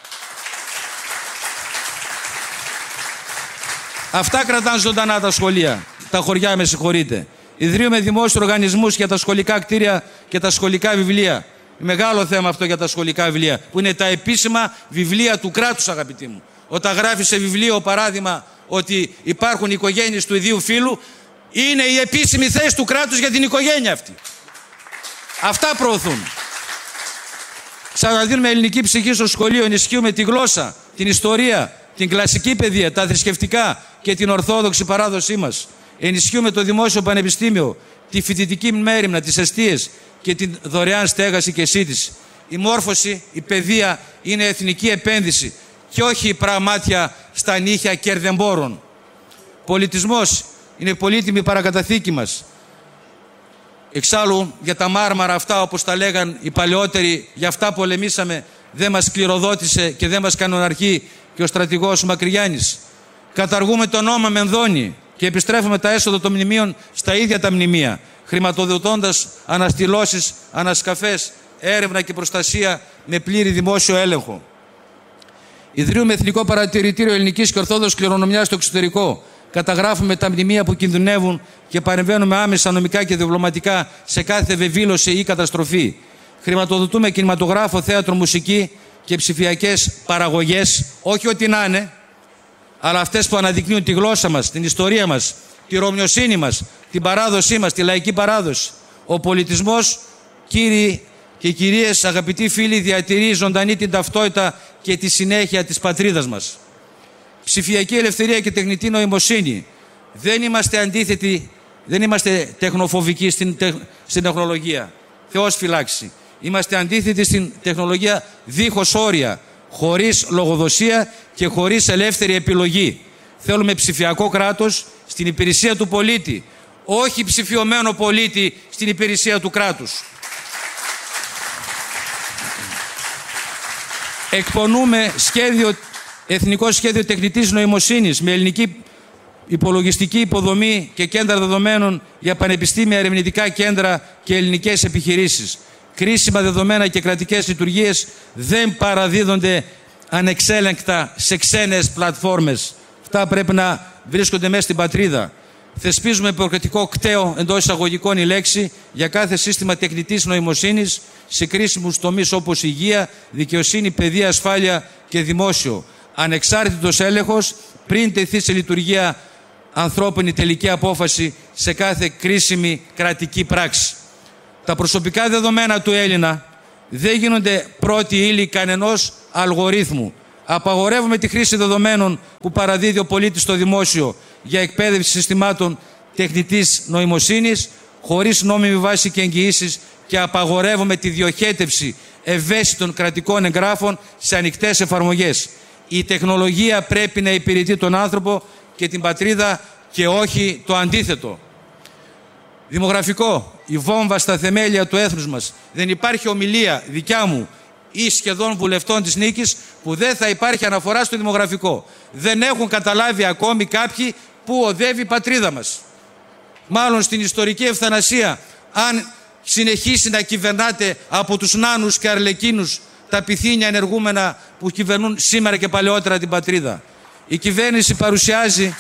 Αυτά κρατάνε ζωντανά τα σχολεία. Τα χωριά, με συγχωρείτε. Ιδρύουμε δημόσιους οργανισμούς για τα σχολικά κτίρια και τα σχολικά βιβλία. Μεγάλο θέμα αυτό για τα σχολικά βιβλία, που είναι τα επίσημα βιβλία του κράτους, αγαπητοί μου. Όταν γράφει σε βιβλίο, παράδειγμα, ότι υπάρχουν οικογένειες του ιδίου φύλου, είναι η επίσημη θέση του κράτους για την οικογένεια αυτή. Αυτά προωθούν. Ξαναδίνουμε ελληνική ψυχή στο σχολείο, ενισχύουμε τη γλώσσα, την ιστορία, την κλασική παιδεία, τα θρησκευτικά και την ορθόδοξη παράδοσή μας. Ενισχύουμε το δημόσιο πανεπιστήμιο, τη φοιτητική μέριμνα, τις εστίες και την δωρεάν στέγαση και σύντηση. Η μόρφωση, η παιδεία είναι εθνική επένδυση και όχι η πραμάτια στα νύχια κερδεμπόρων. Πολιτισμός είναι πολύτιμη παρακαταθήκη μας. Εξάλλου για τα μάρμαρα αυτά, όπως τα λέγαν οι παλαιότεροι, για αυτά πολεμήσαμε, δεν μας κληροδότησε και δεν μας κανοναρχεί και ο στρατηγός Μακρυγιάννης. Καταργούμε το νόμο Μενδώνη και επιστρέφουμε τα έσοδα των μνημείων στα ίδια τα μνημεία, χρηματοδοτώντας αναστηλώσεις, ανασκαφές, έρευνα και προστασία με πλήρη δημόσιο έλεγχο. Ιδρύουμε Εθνικό Παρατηρητήριο Ελληνικής και Ορθόδοξης Κληρονομιάς στο εξωτερικό. Καταγράφουμε τα μνημεία που κινδυνεύουν και παρεμβαίνουμε άμεσα νομικά και διπλωματικά σε κάθε βεβήλωση ή καταστροφή. Χρηματοδοτούμε κινηματογράφο, θέατρο, μουσική και ψηφιακές παραγωγές, όχι ό,τι να είναι, αλλά αυτές που αναδεικνύουν τη γλώσσα μας, την ιστορία μας, τη ρωμιοσύνη μας, την παράδοσή μας, τη λαϊκή παράδοση. Ο πολιτισμός, κύριοι και κυρίες, αγαπητοί φίλοι, διατηρεί ζωντανή την ταυτότητα και τη συνέχεια της πατρίδας μας. Ψηφιακή ελευθερία και τεχνητή νοημοσύνη. Δεν είμαστε αντίθετοι, δεν είμαστε τεχνοφοβικοί στην, τεχ, στην τεχνολογία. Θεός φυλάξει. Είμαστε αντίθετοι στην τεχνολογία δίχως όρια, χωρίς λογοδοσία και χωρίς ελεύθερη επιλογή. Θέλουμε ψηφιακό κράτος στην υπηρεσία του πολίτη, όχι ψηφιωμένο πολίτη στην υπηρεσία του κράτους. Εκπονούμε σχέδιο, εθνικό σχέδιο τεχνητής νοημοσύνης με ελληνική υπολογιστική υποδομή και κέντρα δεδομένων για πανεπιστήμια, ερευνητικά κέντρα και ελληνικές επιχειρήσεις. Κρίσιμα δεδομένα και κρατικές λειτουργίες δεν παραδίδονται ανεξέλεγκτα σε ξένες πλατφόρμες. Αυτά πρέπει να βρίσκονται μέσα στην πατρίδα. Θεσπίζουμε προκριτικό κταίο, εντός εισαγωγικών η λέξη, για κάθε σύστημα τεχνητής νοημοσύνης σε κρίσιμους τομείς όπως υγεία, δικαιοσύνη, παιδεία, ασφάλεια και δημόσιο. ανεξάρτητος έλεγχος πριν τεθεί σε λειτουργία ανθρώπινη τελική απόφαση σε κάθε κρίσιμη κρατική πράξη. Τα προσωπικά δεδομένα του Έλληνα δεν γίνονται πρώτη ύλη κανενός αλγορίθμου. Απαγορεύουμε τη χρήση δεδομένων που παραδίδει ο πολίτης στο δημόσιο για εκπαίδευση συστημάτων τεχνητής νοημοσύνης χωρίς νόμιμη βάση και εγγυήσεις και απαγορεύουμε τη διοχέτευση ευαίσθητων κρατικών εγγράφων σε ανοιχτές εφαρμογές. Η τεχνολογία πρέπει να υπηρετεί τον άνθρωπο και την πατρίδα και όχι το αντίθετο. Δημογραφικό, η βόμβα στα θεμέλια του έθνους μας. Δεν υπάρχει ομιλία δικιά μου ή σχεδόν βουλευτών της Νίκης που δεν θα υπάρχει αναφορά στο δημογραφικό. Δεν έχουν καταλάβει ακόμη κάποιοι που οδεύει η πατρίδα μας. Μάλλον στην ιστορική ευθανασία, αν συνεχίσει να κυβερνάτε από τους νάνους και αρλεκίνους τα πυθύνια ενεργούμενα που κυβερνούν σήμερα και παλαιότερα την πατρίδα. Η κυβέρνηση παρουσιάζει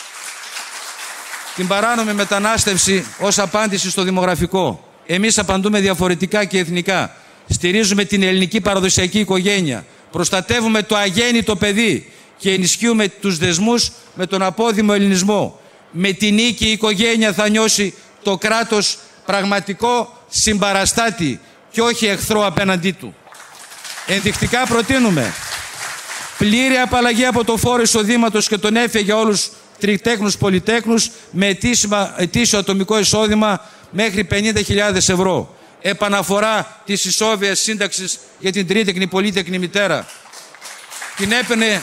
την παράνομη μετανάστευση ως απάντηση στο δημογραφικό. Εμείς απαντούμε διαφορετικά και εθνικά. Στηρίζουμε την ελληνική παραδοσιακή οικογένεια. Προστατεύουμε το αγέννητο παιδί και ενισχύουμε τους δεσμούς με τον απόδημο ελληνισμό. Με την νίκη η οικογένεια θα νιώσει το κράτος πραγματικό συμπαραστάτη και όχι εχθρό απέναντί του. Ενδεικτικά προτείνουμε πλήρη απαλλαγή από το φόρο εισοδήματος και τον έμφυα για όλους τριτέχνους πολυτέχνους με ετήσιο ατομικό εισόδημα μέχρι πενήντα χιλιάδες ευρώ. Επαναφορά της ισόβιας σύνταξης για την τρίτεκνη πολύτεκνη μητέρα. Την έπαιρνε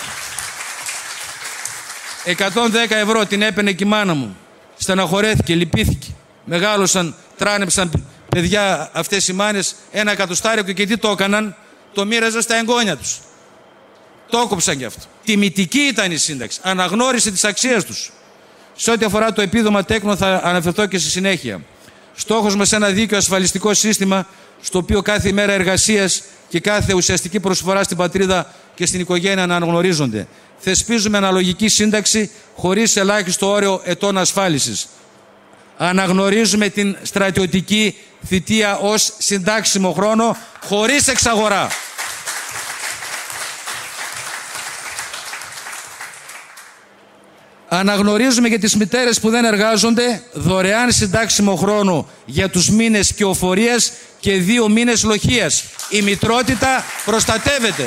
εκατόν δέκα ευρώ, την έπαιρνε και η μάνα μου. Στεναχωρέθηκε, λυπήθηκε. Μεγάλωσαν, τράνεψαν παιδιά αυτές οι μάνες ένα εκατοστάρικο και τι το έκαναν, το μοίραζαν στα εγγόνια τους. Το έκοψαν γι' αυτό. Τιμητική ήταν η σύνταξη. Αναγνώρισε της αξίας τους. Σε ό,τι αφορά το επίδομα τέκνων θα αναφερθώ και στη συνέχεια. Στόχος μας ένα δίκαιο ασφαλιστικό σύστημα στο οποίο κάθε ημέρα εργασίας και κάθε ουσιαστική προσφορά στην πατρίδα και στην οικογένεια να αναγνωρίζονται. Θεσπίζουμε αναλογική σύνταξη χωρίς ελάχιστο όριο ετών ασφάλισης. Αναγνωρίζουμε την στρατιωτική θητεία ως συντάξιμο χρόνο χωρίς εξαγορά. Αναγνωρίζουμε για τις μητέρες που δεν εργάζονται δωρεάν συντάξιμο χρόνο για τους μήνες κυοφορίας και δύο μήνες λοχείας. Η μητρότητα προστατεύεται.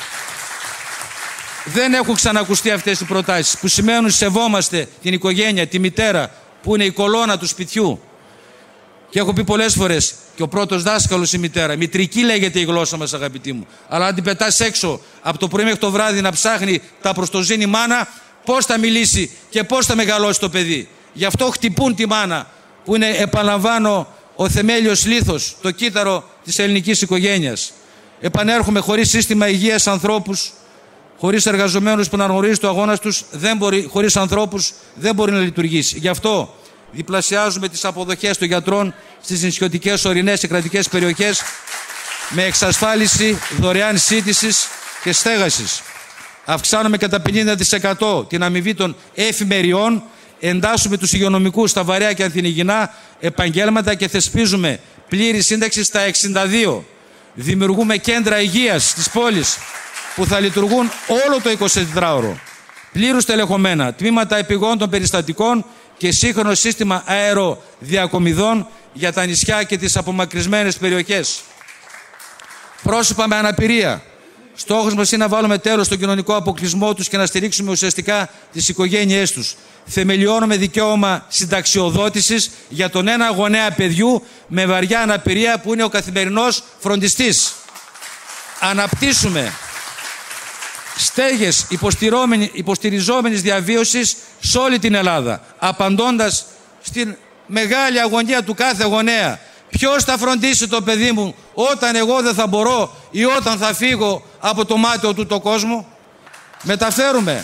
Δεν έχουν ξανακουστεί αυτές οι προτάσεις που σημαίνουν σεβόμαστε την οικογένεια, τη μητέρα που είναι η κολόνα του σπιτιού. Και έχω πει πολλές φορές και ο πρώτος δάσκαλος η μητέρα. Μητρική λέγεται η γλώσσα μας, αγαπητοί μου. Αλλά αν την πετάς έξω από το πρωί μέχρι το βράδυ να ψάχνει τα προστοζήνη μάνα, πώς θα μιλήσει και πώς θα μεγαλώσει το παιδί. Γι' αυτό χτυπούν τη μάνα που είναι, επαναλαμβάνω, ο θεμέλιος λίθος, το κύτταρο της ελληνικής οικογένειας. Επανέρχομαι, χωρίς σύστημα υγείας ανθρώπους, χωρίς εργαζομένους που να αναγνωρίζει το αγώνα τους, δεν μπορεί, χωρίς ανθρώπους δεν μπορεί να λειτουργήσει. Γι' αυτό διπλασιάζουμε τις αποδοχές των γιατρών στις νησιωτικές, ορεινές και κρατικές περιοχές με εξασφάλιση δωρεάν σύντησης και στέγασης. Αυξάνουμε κατά πενήντα τοις εκατό την αμοιβή των εφημεριών, εντάσσουμε τους υγειονομικούς στα βαρέα και ανθινιγεινά επαγγέλματα και θεσπίζουμε πλήρη σύνταξη στα εξήντα δύο. Δημιουργούμε κέντρα υγείας στις πόλεις που θα λειτουργούν όλο το εικοσιτετράωρο. Πλήρους τελεχωμένα, τμήματα επιγόντων περιστατικών και σύγχρονο σύστημα αεροδιακομιδών για τα νησιά και τις απομακρυσμένες περιοχές. Πρόσωπα με αναπηρία. Στόχος μας είναι να βάλουμε τέλος στον κοινωνικό αποκλεισμό τους και να στηρίξουμε ουσιαστικά τις οικογένειές τους. Θεμελιώνουμε δικαίωμα συνταξιοδότησης για τον ένα γονέα παιδιού με βαριά αναπηρία που είναι ο καθημερινός φροντιστής. Αναπτύσσουμε στέγες υποστηριζόμενης διαβίωσης σε όλη την Ελλάδα, απαντώντας στην μεγάλη αγωνία του κάθε γονέα. Ποιος θα φροντίσει το παιδί μου όταν εγώ δεν θα μπορώ ή όταν θα φύγω από το μάτιο του το κόσμο. Μεταφέρουμε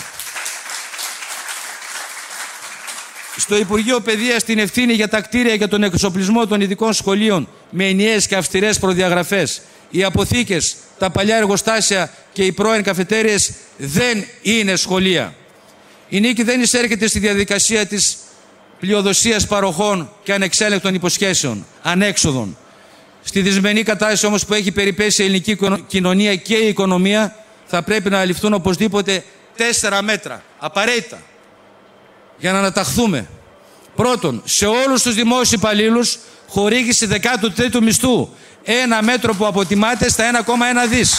στο Υπουργείο Παιδείας την ευθύνη για τα κτίρια και τον εξοπλισμό των ειδικών σχολείων με ενιαίες και αυστηρές προδιαγραφές. Οι αποθήκες, τα παλιά εργοστάσια και οι πρώην καφετέριες δεν είναι σχολεία. Η Νίκη δεν εισέρχεται στη διαδικασία της πλειοδοσίας παροχών και ανεξέλεγκτων υποσχέσεων, ανέξοδων. Στη δυσμενή κατάσταση όμως που έχει περιπέσει η ελληνική κοινωνία και η οικονομία, θα πρέπει να ληφθούν οπωσδήποτε τέσσερα μέτρα, απαραίτητα, για να αναταχθούμε. Πρώτον, σε όλους τους δημόσιους υπαλλήλους χορήγηση δεκάτου τρίτου μισθού, ένα μέτρο που αποτιμάται στα ένα κόμμα ένα δις.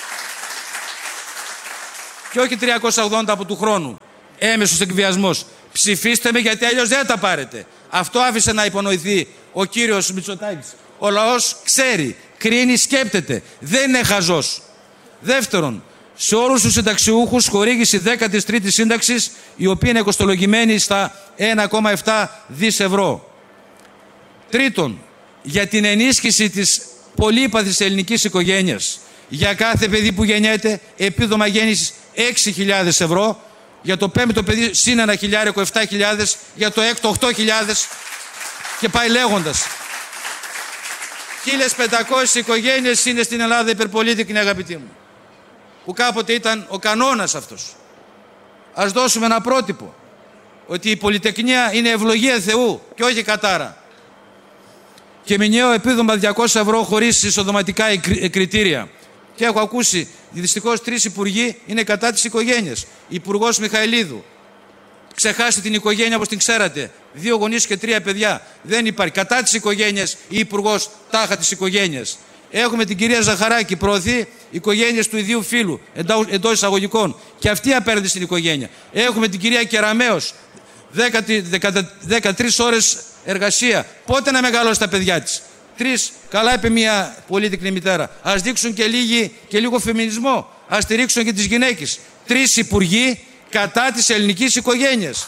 Και όχι τριακόσια ογδόντα από του χρόνου. Έμεσος εκβιασμός. Ψηφίστε με γιατί αλλιώς δεν τα πάρετε. Αυτό άφησε να υπονοηθεί ο κύριος Μητσοτάκης. Ο λαός ξέρει, κρίνει, σκέπτεται. Δεν είναι χαζός. Δεύτερον, σε όλους τους συνταξιούχους χορήγηση δέκατης τρίτης σύνταξης, η οποία είναι κοστολογημένη στα ένα κόμμα επτά δις ευρώ. Τρίτον, για την ενίσχυση της πολύπαθης ελληνικής οικογένειας, για κάθε παιδί που γεννιέται, επίδομα γέννησης έξι χιλιάδες ευρώ, για το πέμπτο παιδί συν ένα χιλιάρικο επτά χιλιάδες, για το έκτο οκτώ χιλιάδες και πάει λέγοντας. χίλιες πεντακόσιες οικογένειες είναι στην Ελλάδα υπερπολίτικοι, αγαπητοί μου, που κάποτε ήταν ο κανόνας αυτός. Ας δώσουμε ένα πρότυπο, ότι η πολυτεκνία είναι ευλογία Θεού και όχι κατάρα. Και μηνιαίο επίδομα διακόσια ευρώ χωρίς εισοδοματικά κριτήρια. Και έχω ακούσει, δυστυχώς τρεις υπουργοί είναι κατά της οικογένειας. Υπουργός Μιχαηλίδου. Ξεχάστε την οικογένεια όπως την ξέρατε. Δύο γονείς και τρία παιδιά. Δεν υπάρχει. Κατά της οικογένειας ή υπουργός τάχα της οικογένειας. Έχουμε την κυρία Ζαχαράκη, προωθεί οικογένειες του ιδίου φύλου, εντός εισαγωγικών. Και αυτή απέναντι στην οικογένεια. Έχουμε την κυρία Κεραμέως, δεκατρείς ώρες εργασία. Πότε να μεγαλώσει τα παιδιά της? Τρεις. Καλά είπε μια πολύτεκνη μητέρα. Ας δείξουν και, λίγη, και λίγο φεμινισμό. Ας στηρίξουν και τις γυναίκες. Τρεις υπουργοί κατά της ελληνικής οικογένειας.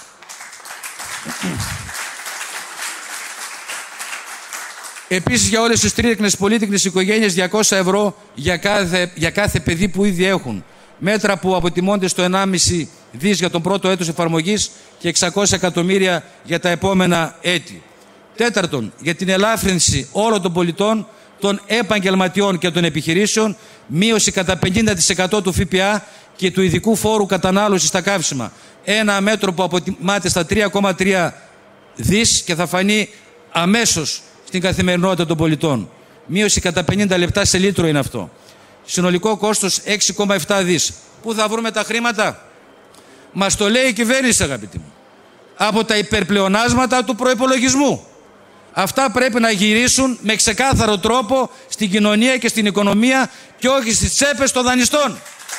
Επίσης, για όλες τις τρίτεκνες πολύτεκνες οικογένειες διακόσια ευρώ για κάθε, για κάθε παιδί που ήδη έχουν. Μέτρα που αποτιμώνται στο ενάμιση δις για τον πρώτο έτος εφαρμογής και εξακόσια εκατομμύρια για τα επόμενα έτη. Τέταρτον, για την ελάφρυνση όλων των πολιτών, των επαγγελματιών και των επιχειρήσεων, μείωση κατά πενήντα τοις εκατό του ΦΠΑ και του ειδικού φόρου κατανάλωσης στα καύσιμα. Ένα μέτρο που αποτιμάται στα τρία κόμμα τρία δις και θα φανεί αμέσως στην καθημερινότητα των πολιτών. Μείωση κατά πενήντα λεπτά σε λίτρο είναι αυτό. Συνολικό κόστος έξι κόμμα επτά δις. Πού θα βρούμε τα χρήματα? Μας το λέει η κυβέρνηση, αγαπητοί μου. Από τα υπερπλεονάσματα του προϋπολογισμού. Αυτά πρέπει να γυρίσουν με ξεκάθαρο τρόπο στην κοινωνία και στην οικονομία και όχι στις τσέπες των δανειστών.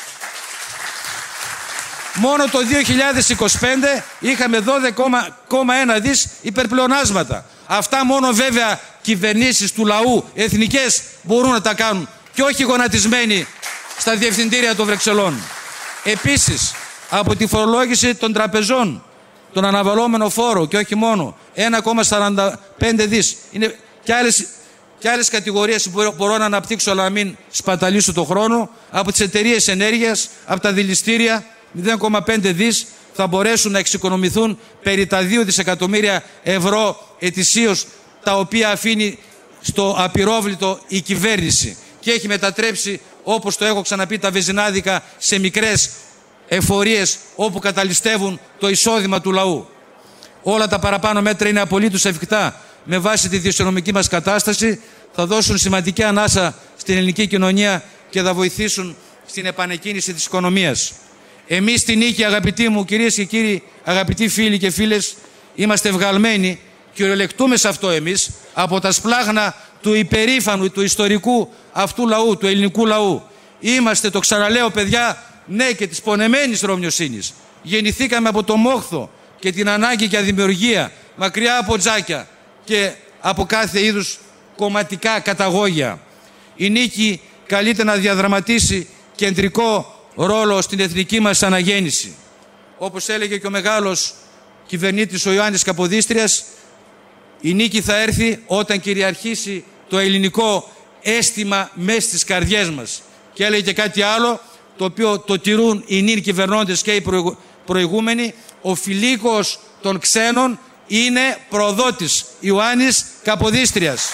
Μόνο το δύο χιλιάδες είκοσι πέντε είχαμε δώδεκα κόμμα ένα δις υπερπλεονάσματα. Αυτά μόνο βέβαια κυβερνήσεις του λαού, εθνικές, μπορούν να τα κάνουν και όχι γονατισμένοι στα διευθυντήρια των Βρυξελών. Επίσης, από τη φορολόγηση των τραπεζών, τον αναβαλώμενο φόρο και όχι μόνο, ένα κόμμα σαράντα πέντε δις. Είναι και άλλες, και άλλες κατηγορίες που μπορώ να αναπτύξω αλλά να μην σπαταλήσω το χρόνο. Από τις εταιρείες ενέργειας, από τα δηληστήρια, μηδέν κόμμα πέντε δις θα μπορέσουν να εξοικονομηθούν περί τα δύο δισεκατομμύρια ευρώ ετησίως, τα οποία αφήνει στο απειρόβλητο η κυβέρνηση και έχει μετατρέψει, όπως το έχω ξαναπεί, τα βεζινάδικα σε μικρές εφορίες όπου καταλυστεύουν το εισόδημα του λαού. Όλα τα παραπάνω μέτρα είναι απολύτως εφικτά με βάση τη δημοσιονομική μας κατάσταση, θα δώσουν σημαντική ανάσα στην ελληνική κοινωνία και θα βοηθήσουν στην επανεκκίνηση της οικονομίας. Εμείς στη νίκη, αγαπητοί μου, κυρίες και κύριοι, αγαπητοί φίλοι και φίλες, είμαστε βγαλμένοι, κυριολεκτούμε σε αυτό εμείς, από τα σπλάγνα του υπερήφανου, του ιστορικού αυτού λαού, του ελληνικού λαού. Είμαστε, το ξαναλέω παιδιά, ναι, και της πονεμένης Ρωμιοσύνης. Γεννηθήκαμε από το μόχθο και την ανάγκη για δημιουργία, μακριά από τζάκια και από κάθε είδους κομματικά καταγόγια. Η νίκη καλείται να διαδραματίσει κεντρικό ρόλο στην εθνική μας αναγέννηση. Όπως έλεγε και ο μεγάλος κυβερνήτης ο Ιωάννης Καποδίστριας, η νίκη θα έρθει όταν κυριαρχήσει το ελληνικό αίσθημα μέσα στις καρδιές μας. Και έλεγε και κάτι άλλο, το οποίο το τηρούν οι νυν κυβερνώντες και οι προηγούμενοι, ο φιλίκος των ξένων είναι προδότης. Ιωάννης Καποδίστριας.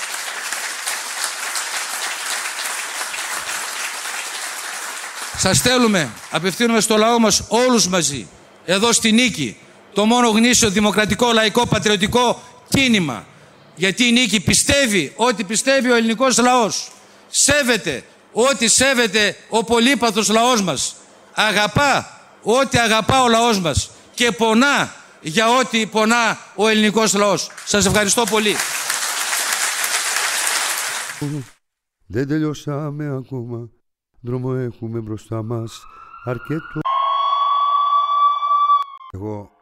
Σας θέλουμε, απευθύνουμε στο λαό μας όλους μαζί, εδώ στη νίκη, το μόνο γνήσιο δημοκρατικό, λαϊκό, πατριωτικό κίνημα. Γιατί η νίκη πιστεύει ό,τι πιστεύει ο ελληνικός λαός. Σέβεται ό,τι σέβεται ο πολύπαθος λαός μας. Αγαπά ό,τι αγαπά ο λαός μας και πονά για ό,τι πονά ο ελληνικός λαός. Σας ευχαριστώ πολύ. Δεν τελειώσαμε ακόμα, δρόμο έχουμε μπροστά μας αρκετό. Εγώ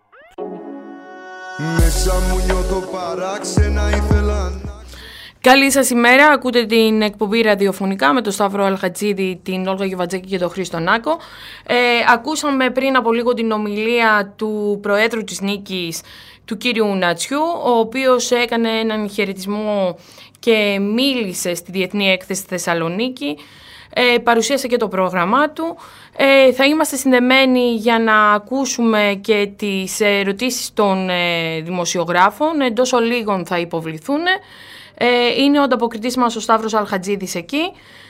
μέσα μου νιώθω παράξενα, ήθελα να... Καλή σας ημέρα, ακούτε την εκπομπή ραδιοφωνικά με τον Σταύρο Αλχατζίδη, την Όλγα Γιοβατζάκη και τον Χρήστο Νάκο. Ε, ακούσαμε πριν από λίγο την ομιλία του Προέδρου της Νίκης, του κύριου Νατσιού, ο οποίος έκανε έναν χαιρετισμό και μίλησε στη Διεθνή Έκθεση Θεσσαλονίκη. Ε, παρουσίασε και το πρόγραμμά του. Ε, θα είμαστε συνδεμένοι για να ακούσουμε και τις ερωτήσεις των ε, δημοσιογράφων. Εντός ολίγων θα υποβληθούν. Ε, είναι ο ανταποκριτής μας ο Σταύρος Αλχατζίδης εκεί.